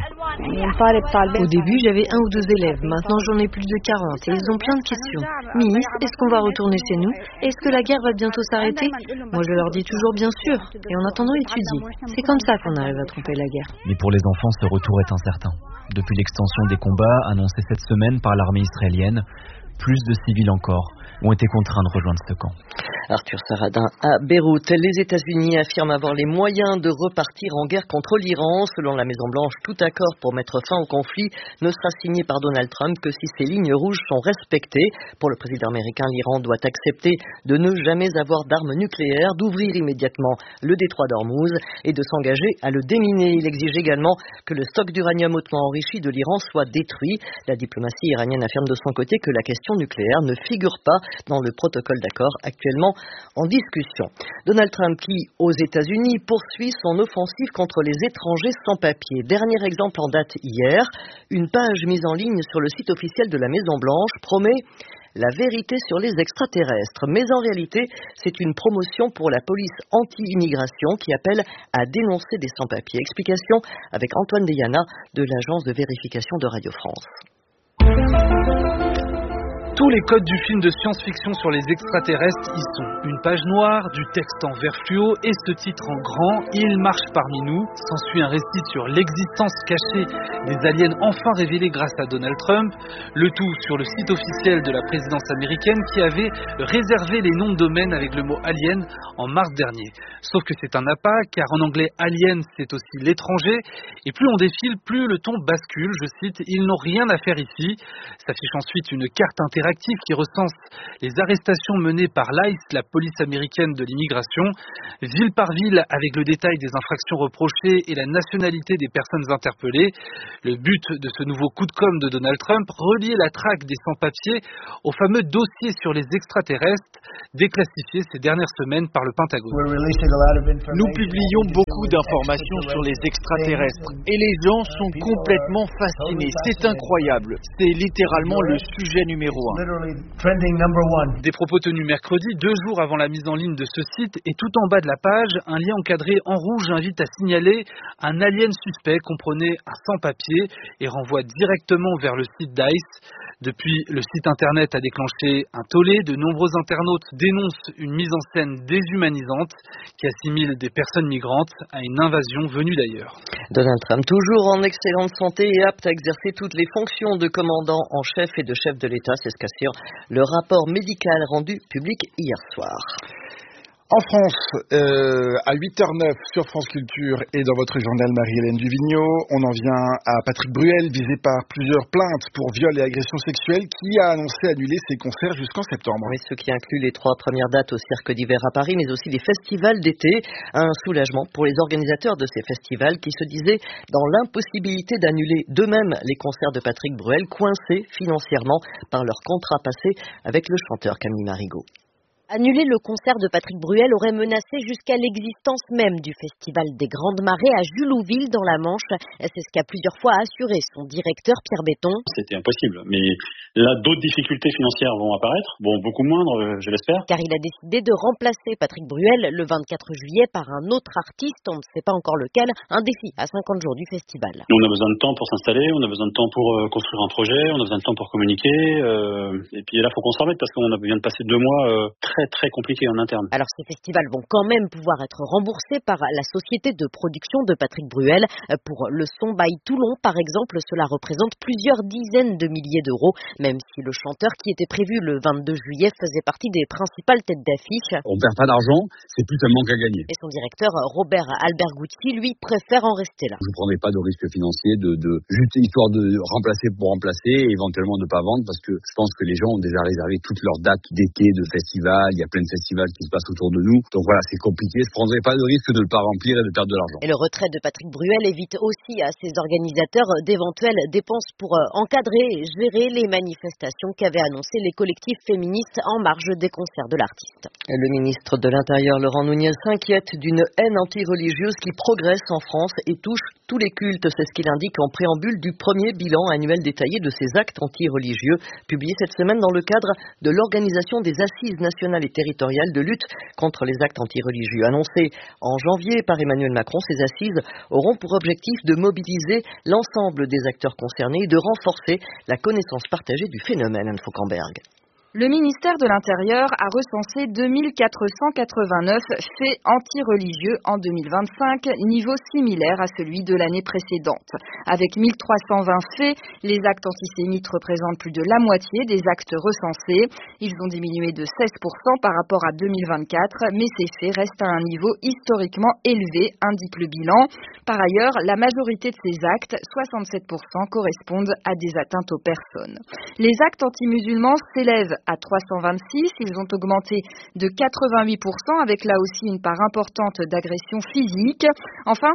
Au début, j'avais 1 ou 2 élèves. Maintenant, j'en ai plus de 40 et ils ont plein de questions. Miss, est-ce qu'on va retourner chez nous? Est-ce que la guerre va bientôt s'arrêter? Moi, je leur dis toujours bien sûr. Et en attendant, étudie. C'est comme ça qu'on arrive à tromper la guerre. Mais pour les enfants, ce retour est incertain. Depuis l'extension des combats annoncée cette semaine par l'armée israélienne, plus de civils encore ont été contraints de rejoindre ce camp. Arthur Saradin à Beyrouth. Les États-Unis affirment avoir les moyens de repartir en guerre contre l'Iran. Selon la Maison-Blanche, tout accord pour mettre fin au conflit ne sera signé par Donald Trump que si ces lignes rouges sont respectées. Pour le président américain, l'Iran doit accepter de ne jamais avoir d'armes nucléaires, d'ouvrir immédiatement le détroit d'Ormuz et de s'engager à le déminer. Il exige également que le stock d'uranium hautement enrichi de l'Iran soit détruit. La diplomatie iranienne affirme de son côté que la question nucléaire ne figure pas dans le protocole d'accord actuellement en discussion. Donald Trump qui, aux États-Unis, poursuit son offensive contre les étrangers sans papier. Dernier exemple en date hier, une page mise en ligne sur le site officiel de la Maison-Blanche promet la vérité sur les extraterrestres. Mais en réalité, c'est une promotion pour la police anti-immigration qui appelle à dénoncer des sans-papiers. Explication avec Antoine Deyana de l'agence de vérification de Radio France. Tous les codes du film de science-fiction sur les extraterrestres y sont. Une page noire, du texte en vert fluo et ce titre en grand, Ils marchent parmi nous. S'ensuit un récit sur l'existence cachée des aliens enfin révélés grâce à Donald Trump. Le tout sur le site officiel de la présidence américaine qui avait réservé les noms de domaine avec le mot alien en mars dernier. Sauf que c'est un appât, car en anglais alien c'est aussi l'étranger. Et plus on défile, plus le ton bascule. Je cite, ils n'ont rien à faire ici. S'affiche ensuite une carte interactive qui recense les arrestations menées par l'ICE, la police américaine de l'immigration, ville par ville avec le détail des infractions reprochées et la nationalité des personnes interpellées. Le but de ce nouveau coup de com' de Donald Trump, relier la traque des sans-papiers au fameux dossier sur les extraterrestres déclassifié ces dernières semaines par le Pentagone. Nous publions beaucoup d'informations sur les extraterrestres et les gens sont complètement fascinés. C'est incroyable. C'est littéralement le sujet numéro 1. Des propos tenus mercredi, 2 jours avant la mise en ligne de ce site, et tout en bas de la page, un lien encadré en rouge invite à signaler un alien suspect, comprenez un sans-papier, et renvoie directement vers le site d'ICE. Depuis, le site internet a déclenché un tollé. De nombreux internautes dénoncent une mise en scène déshumanisante qui assimile des personnes migrantes à une invasion venue d'ailleurs. Donald Trump, toujours en excellente santé et apte à exercer toutes les fonctions de commandant en chef et de chef de l'État, c'est ce qu'assure le rapport médical rendu public hier soir. En France, à 8h09 sur France Culture et dans votre journal Marie-Hélène Duvigneau, on en vient à Patrick Bruel, visé par plusieurs plaintes pour viol et agression sexuelle, qui a annoncé annuler ses concerts jusqu'en septembre. Oui, ce qui inclut les 3 premières dates au Cirque d'hiver à Paris, mais aussi des festivals d'été. Un soulagement pour les organisateurs de ces festivals qui se disaient dans l'impossibilité d'annuler d'eux-mêmes les concerts de Patrick Bruel, coincés financièrement par leur contrat passé avec le chanteur Camille Marigot. Annuler le concert de Patrick Bruel aurait menacé jusqu'à l'existence même du Festival des Grandes Marées à Julouville dans la Manche. C'est ce qu'a plusieurs fois assuré son directeur Pierre Béton. C'était impossible, mais là d'autres difficultés financières vont apparaître, bon beaucoup moindres je l'espère. Car il a décidé de remplacer Patrick Bruel le 24 juillet par un autre artiste, on ne sait pas encore lequel, un défi à 50 jours du festival. Nous, on a besoin de temps pour s'installer, on a besoin de temps pour construire un projet, on a besoin de temps pour communiquer, et puis là il faut qu'on s'en remette parce qu'on vient de passer 2 mois très compliqué en interne. Alors ces festivals vont quand même pouvoir être remboursés par la société de production de Patrick Bruel. Pour le son by Toulon, par exemple, cela représente plusieurs dizaines de milliers d'euros, même si le chanteur qui était prévu le 22 juillet faisait partie des principales têtes d'affiche. On perd pas d'argent, c'est plus un manque à gagner. Et son directeur, Robert Albert-Goutti, lui, préfère en rester là. Je ne prendrai pas de risque financier de juste histoire de remplacer pour remplacer et éventuellement de ne pas vendre parce que je pense que les gens ont déjà réservé toutes leurs dates d'été, de festival, il y a plein de festivals qui se passent autour de nous. Donc voilà, c'est compliqué. Je ne prendrai pas de risque de ne pas remplir et de perdre de l'argent. Et le retrait de Patrick Bruel évite aussi à ses organisateurs d'éventuelles dépenses pour encadrer et gérer les manifestations qu'avaient annoncées les collectifs féministes en marge des concerts de l'artiste. Le ministre de l'Intérieur, Laurent Nunez, s'inquiète d'une haine anti-religieuse qui progresse en France et touche tous les cultes. C'est ce qu'il indique en préambule du premier bilan annuel détaillé de ces actes anti-religieux, publié cette semaine dans le cadre de l'organisation des Assises nationales et territoriales de lutte contre les actes anti-religieux. Annoncées en janvier par Emmanuel Macron, ces assises auront pour objectif de mobiliser l'ensemble des acteurs concernés et de renforcer la connaissance partagée du phénomène. Anne Fauquemberg. Le ministère de l'Intérieur a recensé 2489 faits anti-religieux en 2025, niveau similaire à celui de l'année précédente. Avec 1320 faits, les actes antisémites représentent plus de la moitié des actes recensés. Ils ont diminué de 16% par rapport à 2024, mais ces faits restent à un niveau historiquement élevé, indique le bilan. Par ailleurs, la majorité de ces actes, 67%, correspondent à des atteintes aux personnes. Les actes anti-musulmans s'élèvent à 326. Ils ont augmenté de 88% avec là aussi une part importante d'agressions physiques. Enfin,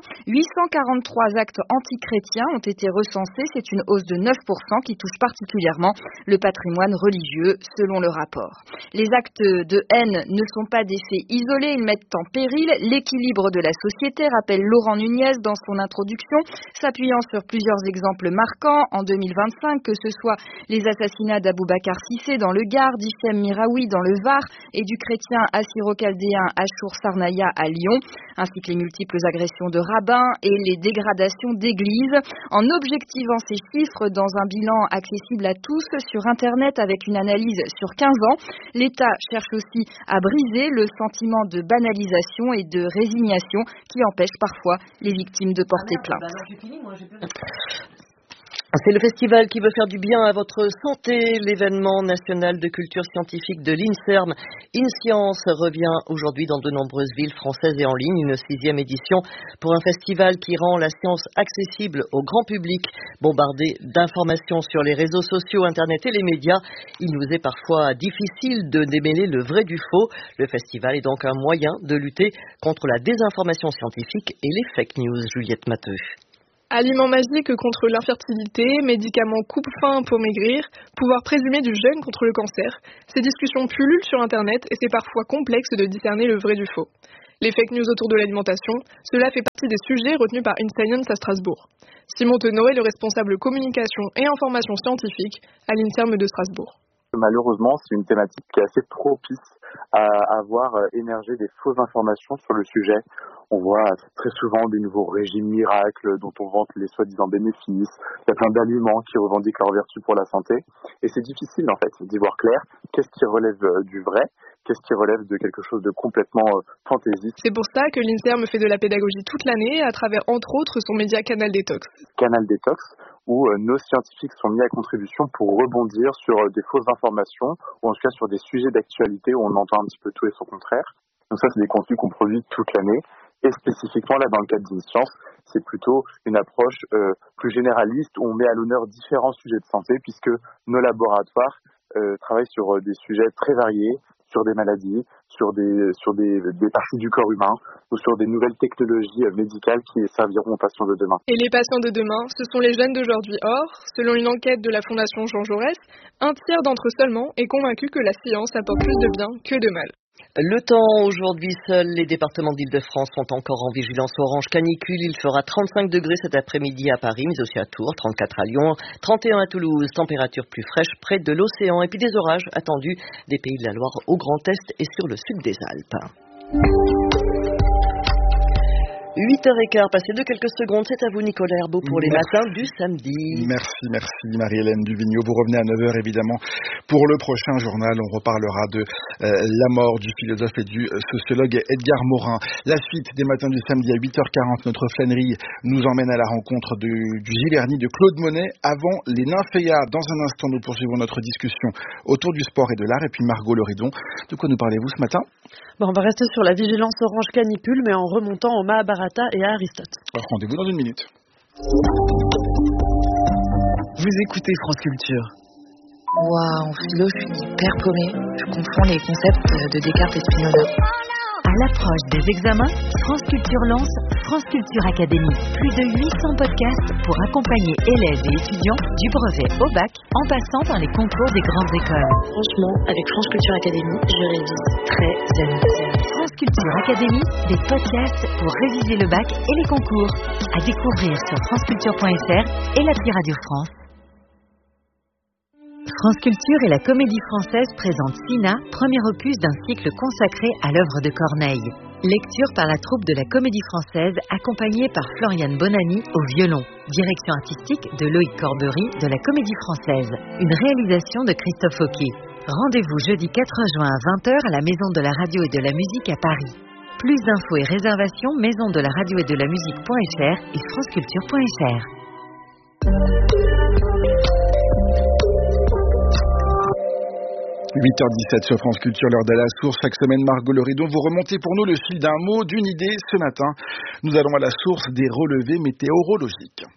843 actes antichrétiens ont été recensés. C'est une hausse de 9% qui touche particulièrement le patrimoine religieux, selon le rapport. Les actes de haine ne sont pas des faits isolés, ils mettent en péril l'équilibre de la société, rappelle Laurent Nunez dans son introduction, s'appuyant sur plusieurs exemples marquants en 2025, que ce soit les assassinats d'Aboubacar Cissé dans le Gard, d'Hichem Miraoui dans le Var et du chrétien assyro-chaldéen Achour Sarnaya à Lyon, ainsi que les multiples agressions de rabbins et les dégradations d'églises. En objectivant ces chiffres dans un bilan accessible à tous sur Internet avec une analyse sur 15 ans, l'État cherche aussi à briser le sentiment de banalisation et de résignation qui empêche parfois les victimes de porter plainte. C'est le festival qui veut faire du bien à votre santé. L'événement national de culture scientifique de l'INSERM, InScience, revient aujourd'hui dans de nombreuses villes françaises et en ligne. Une 6e édition pour un festival qui rend la science accessible au grand public. Bombardé d'informations sur les réseaux sociaux, Internet et les médias, il nous est parfois difficile de démêler le vrai du faux. Le festival est donc un moyen de lutter contre la désinformation scientifique et les fake news. Juliette Matteux. Aliments magiques contre l'infertilité, médicaments coupe-faim pour maigrir, pouvoir présumé du jeûne contre le cancer. Ces discussions pullulent sur Internet et c'est parfois complexe de discerner le vrai du faux. Les fake news autour de l'alimentation, cela fait partie des sujets retenus par InScience à Strasbourg. Simon Tenot est le responsable communication et information scientifique à l'INSERM de Strasbourg. Malheureusement, c'est une thématique qui est assez propice à avoir émergé des fausses informations sur le sujet. On voit très souvent des nouveaux régimes miracles dont on vante les soi-disant bénéfices. Il y a plein d'aliments qui revendiquent leurs vertus pour la santé. Et c'est difficile en fait d'y voir clair. Qu'est-ce qui relève du vrai ? Qu'est-ce qui relève de quelque chose de complètement fantaisiste ? C'est pour ça que l'INSERM fait de la pédagogie toute l'année à travers entre autres son média Canal Détox. Canal Détox, où nos scientifiques sont mis à contribution pour rebondir sur des fausses informations, ou en tout cas sur des sujets d'actualité où on entend un petit peu tout et son contraire. Donc ça, c'est des contenus qu'on produit toute l'année. Et spécifiquement, là, dans le cadre d'InScience, c'est plutôt une approche plus généraliste où on met à l'honneur différents sujets de santé, puisque nos laboratoires travaillent sur des sujets très variés, sur des maladies, sur des parties du corps humain ou sur des nouvelles technologies médicales qui serviront aux patients de demain. Et les patients de demain, ce sont les jeunes d'aujourd'hui. Or, selon une enquête de la Fondation Jean Jaurès, 1/3 d'entre eux seulement est convaincu que la science apporte plus de bien que de mal. Le temps, aujourd'hui, seuls les départements d'Île-de-France sont encore en vigilance orange canicule. Il fera 35 degrés cet après-midi à Paris, mais aussi à Tours, 34 à Lyon, 31 à Toulouse, température plus fraîche près de l'océan. Et puis des orages attendus des Pays de la Loire au Grand Est et sur le sud des Alpes. 8h15, passé de quelques secondes, c'est à vous Nicolas Herbeau pour les matins du samedi. Merci Marie-Hélène Duvigneau. Vous revenez à 9h évidemment pour le prochain journal. On reparlera de la mort du philosophe et du sociologue Edgar Morin. La suite des matins du samedi à 8h40, notre flânerie nous emmène à la rencontre du Giverny de Claude Monet. Avant les Nymphéas, dans un instant nous poursuivons notre discussion autour du sport et de l'art. Et puis Margot Leridon, de quoi nous parlez-vous ce matin ? On va rester sur la vigilance orange canicule, mais en remontant au Mahabharata et à Aristote. Rendez-vous dans une minute. Vous écoutez France Culture. Waouh, en philo, je suis hyper paumée. Je confonds les concepts de Descartes et Spinoza. À l'approche des examens, France Culture lance France Culture Academy. Plus de 800 podcasts pour accompagner élèves et étudiants du brevet au bac en passant par les concours des grandes écoles. Franchement, avec France Culture Academy, je révise très zen. France Culture Academy, des podcasts pour réviser le bac et les concours. À découvrir sur franceculture.fr et l'appli Radio France. France Culture et la Comédie Française présentent Sina, premier opus d'un cycle consacré à l'œuvre de Corneille. Lecture par la troupe de la Comédie Française, accompagnée par Floriane Bonani au violon. Direction artistique de Loïc Corbery de la Comédie Française. Une réalisation de Christophe Auquet. Rendez-vous jeudi 4 juin à 20h à la Maison de la Radio et de la Musique à Paris. Plus d'infos et réservations maison de la radio et de la musique.fr et franceculture.fr. 8h17 sur France Culture, l'heure de la source. Chaque semaine, Margot Leridon, vous remontez pour nous le fil d'un mot, d'une idée. Ce matin, nous allons à la source des relevés météorologiques.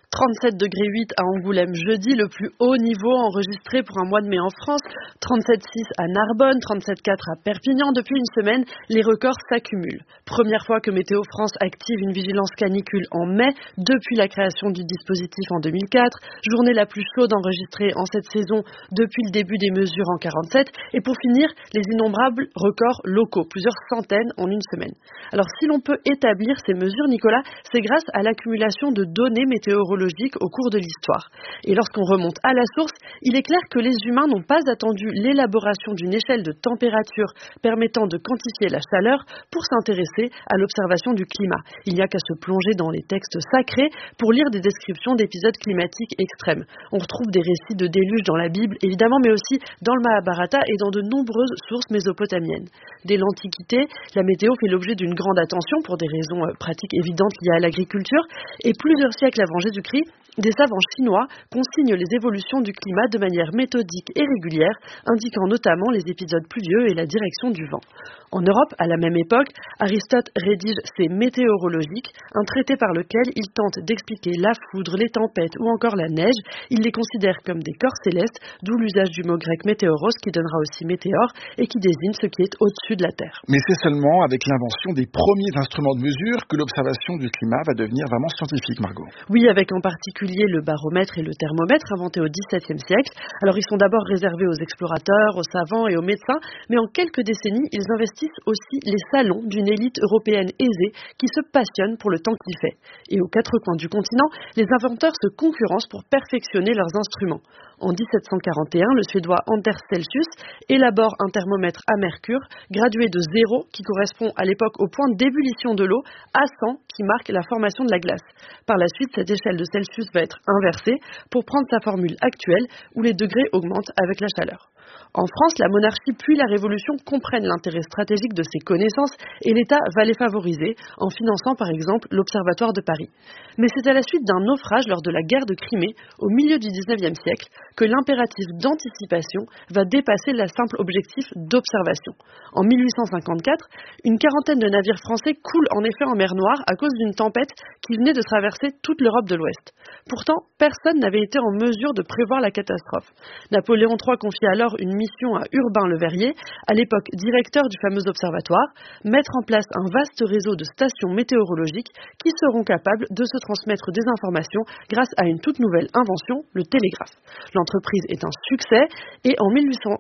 37,8 degrés à Angoulême jeudi, le plus haut niveau enregistré pour un mois de mai en France. 37,6 à Narbonne, 37,4 à Perpignan. Depuis une semaine, les records s'accumulent. Première fois que Météo France active une vigilance canicule en mai, depuis la création du dispositif en 2004. Journée la plus chaude enregistrée en cette saison depuis le début des mesures en 47. Et pour finir, les innombrables records locaux, plusieurs centaines en une semaine. Alors si l'on peut établir ces mesures, Nicolas, c'est grâce à l'accumulation de données météorologiques au cours de l'histoire. Et lorsqu'on remonte à la source, il est clair que les humains n'ont pas attendu l'élaboration d'une échelle de température permettant de quantifier la chaleur pour s'intéresser à l'observation du climat. Il n'y a qu'à se plonger dans les textes sacrés pour lire des descriptions d'épisodes climatiques extrêmes. On retrouve des récits de déluge dans la Bible, évidemment, mais aussi dans le Mahabharata et dans de nombreuses sources mésopotamiennes. Dès l'Antiquité, la météo fait l'objet d'une grande attention pour des raisons pratiques évidentes liées à l'agriculture. Et plusieurs siècles avant Jésus-Christ, des savants chinois consignent les évolutions du climat de manière méthodique et régulière, indiquant notamment les épisodes pluvieux et la direction du vent. En Europe, à la même époque, Aristote rédige ses Météorologiques, un traité par lequel il tente d'expliquer la foudre, les tempêtes ou encore la neige. Il les considère comme des corps célestes, d'où l'usage du mot grec météoros qui donnera aussi météore et qui désigne ce qui est au-dessus de la Terre. Mais c'est seulement avec l'invention des premiers instruments de mesure que l'observation du climat va devenir vraiment scientifique, Margot. Oui, avec en particulier le baromètre et le thermomètre inventés au XVIIe siècle. Alors ils sont d'abord réservés aux explorateurs, aux savants et aux médecins, mais en quelques décennies, ils investissent aussi les salons d'une élite européenne aisée qui se passionne pour le temps qu'il fait. Et aux quatre coins du continent, les inventeurs se concurrencent pour perfectionner leurs instruments. En 1741, le Suédois Anders Celsius élabore un thermomètre à mercure gradué de 0 qui correspond à l'époque au point d'ébullition de l'eau à 100 qui marque la formation de la glace. Par la suite, cette échelle de Celsius va être inversée pour prendre sa formule actuelle où les degrés augmentent avec la chaleur. En France, la monarchie puis la Révolution comprennent l'intérêt stratégique de ces connaissances et l'État va les favoriser en finançant par exemple l'Observatoire de Paris. Mais c'est à la suite d'un naufrage lors de la guerre de Crimée, au milieu du XIXe siècle, que l'impératif d'anticipation va dépasser le simple objectif d'observation. En 1854, une quarantaine de navires français coulent en effet en mer Noire à cause d'une tempête qui venait de traverser toute l'Europe de l'Ouest. Pourtant, personne n'avait été en mesure de prévoir la catastrophe. Napoléon III confie alors une mission à Urbain Le Verrier, à l'époque directeur du fameux observatoire, mettre en place un vaste réseau de stations météorologiques qui seront capables de se transmettre des informations grâce à une toute nouvelle invention, le télégraphe. L'entreprise est un succès et en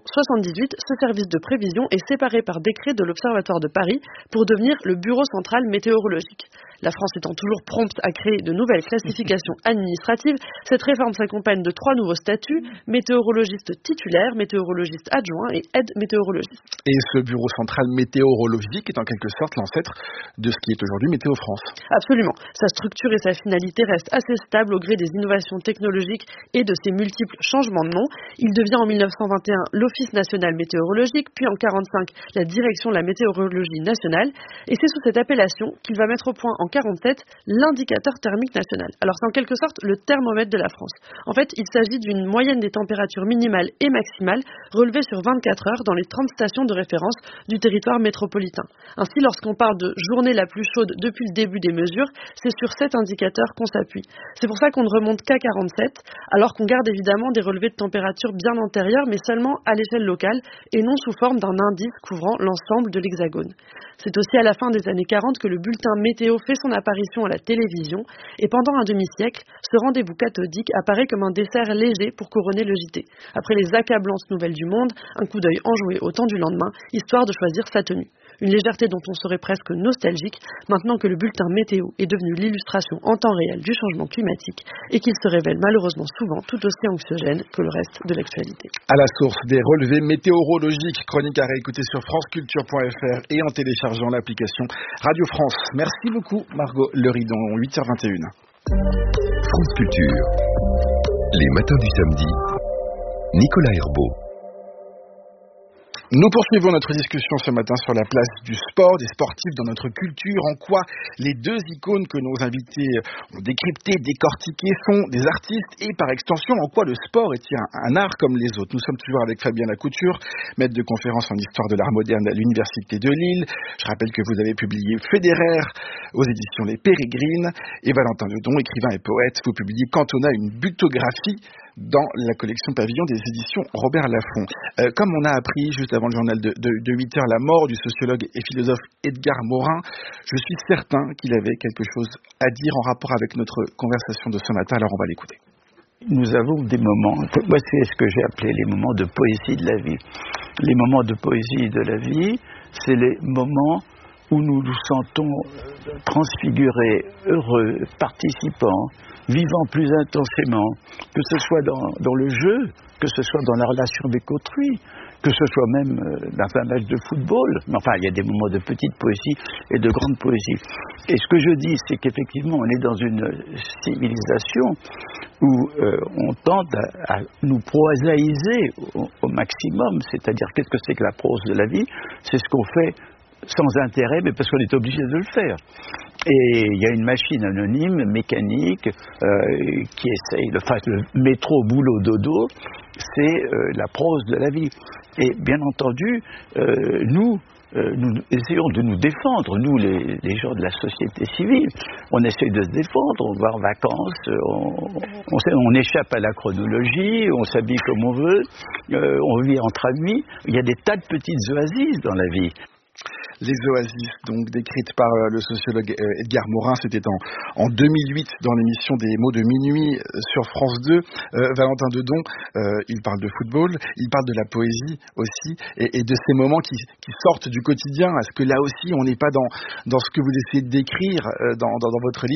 1878, ce service de prévision est séparé par décret de l'Observatoire de Paris pour devenir le Bureau central météorologique. La France étant toujours prompte à créer de nouvelles classifications administratives, cette réforme s'accompagne de 3 nouveaux statuts, météorologiste titulaire, météorologiste adjoint et aide météorologiste. Et ce bureau central météorologique est en quelque sorte l'ancêtre de ce qui est aujourd'hui Météo France. Absolument. Sa structure et sa finalité restent assez stables au gré des innovations technologiques et de ses multiples changements de nom. Il devient en 1921 l'Office national météorologique, puis en 1945 la direction de la météorologie nationale. Et c'est sous cette appellation qu'il va mettre au point en 1947 l'indicateur thermique national. Alors c'est en quelque sorte le thermomètre de la France. En fait, il s'agit d'une moyenne des températures minimales et maximales relevées sur 24 heures dans les 30 stations de référence du territoire métropolitain. Ainsi, lorsqu'on parle de journée la plus chaude depuis le début des mesures, c'est sur cet indicateur qu'on s'appuie. C'est pour ça qu'on ne remonte qu'à 47, alors qu'on garde évidemment des relevés de température bien antérieurs, mais seulement à l'échelle locale et non sous forme d'un indice couvrant l'ensemble de l'Hexagone. C'est aussi à la fin des années 40 que le bulletin météo fait son apparition à la télévision et pendant un demi-siècle, ce rendez-vous cathodique apparaît comme un dessert léger pour couronner le JT. Après les accablantes nouvelles du monde, un coup d'œil enjoué au temps du lendemain, histoire de choisir sa tenue. Une légèreté dont on serait presque nostalgique maintenant que le bulletin météo est devenu l'illustration en temps réel du changement climatique et qu'il se révèle malheureusement souvent tout aussi anxiogène que le reste de l'actualité. À la source des relevés météorologiques, chronique à réécouter sur franceculture.fr et en téléchargeant l'application Radio France. Merci beaucoup Margot Leridon, 8h21. France Culture. Les matins du samedi, Nicolas Herbeau. Nous poursuivons notre discussion ce matin sur la place du sport, des sportifs dans notre culture, en quoi les deux icônes que nos invités ont décryptées, décortiquées sont des artistes et par extension en quoi le sport est un art comme les autres. Nous sommes toujours avec Fabien Lacouture, maître de conférence en histoire de l'art moderne à l'Université de Lille. Je rappelle que vous avez publié Federer aux éditions Les Pérégrines et Valentin Dedon, écrivain et poète, vous publiez Cantona, une butographie dans la collection Pavillon des éditions Robert Laffont. Comme on a appris juste avant le journal de 8 heures la mort du sociologue et philosophe Edgar Morin, je suis certain qu'il avait quelque chose à dire en rapport avec notre conversation de ce matin, alors on va l'écouter. Nous avons des moments, moi c'est ce que j'ai appelé les moments de poésie de la vie. Les moments de poésie de la vie, c'est les moments où nous nous sentons transfigurés, heureux, participants, vivant plus intensément, que ce soit dans le jeu, que ce soit dans la relation avec autrui, que ce soit même dans un match de football. Enfin, il y a des moments de petite poésie et de grande poésie. Et ce que je dis, c'est qu'effectivement, on est dans une civilisation où on tente à nous prosaïser au maximum, c'est-à-dire qu'est-ce que c'est que la prose de la vie? C'est ce qu'on fait sans intérêt, mais parce qu'on est obligé de le faire. Et il y a une machine anonyme, mécanique, qui essaye, le métro, boulot, dodo, c'est la prose de la vie. Et bien entendu, nous essayons de nous défendre, nous les gens de la société civile. On essaye de se défendre, on va en vacances, on échappe à la chronologie, on s'habille comme on veut, on vit entre amis. Il y a des tas de petites oasis dans la vie. Les oasis, donc décrites par le sociologue Edgar Morin, c'était en 2008 dans l'émission des mots de minuit sur France 2. Valentin Dedon, il parle de football, il parle de la poésie aussi, et de ces moments qui sortent du quotidien. Est-ce que là aussi on n'est pas dans ce que vous essayez de décrire dans votre livre?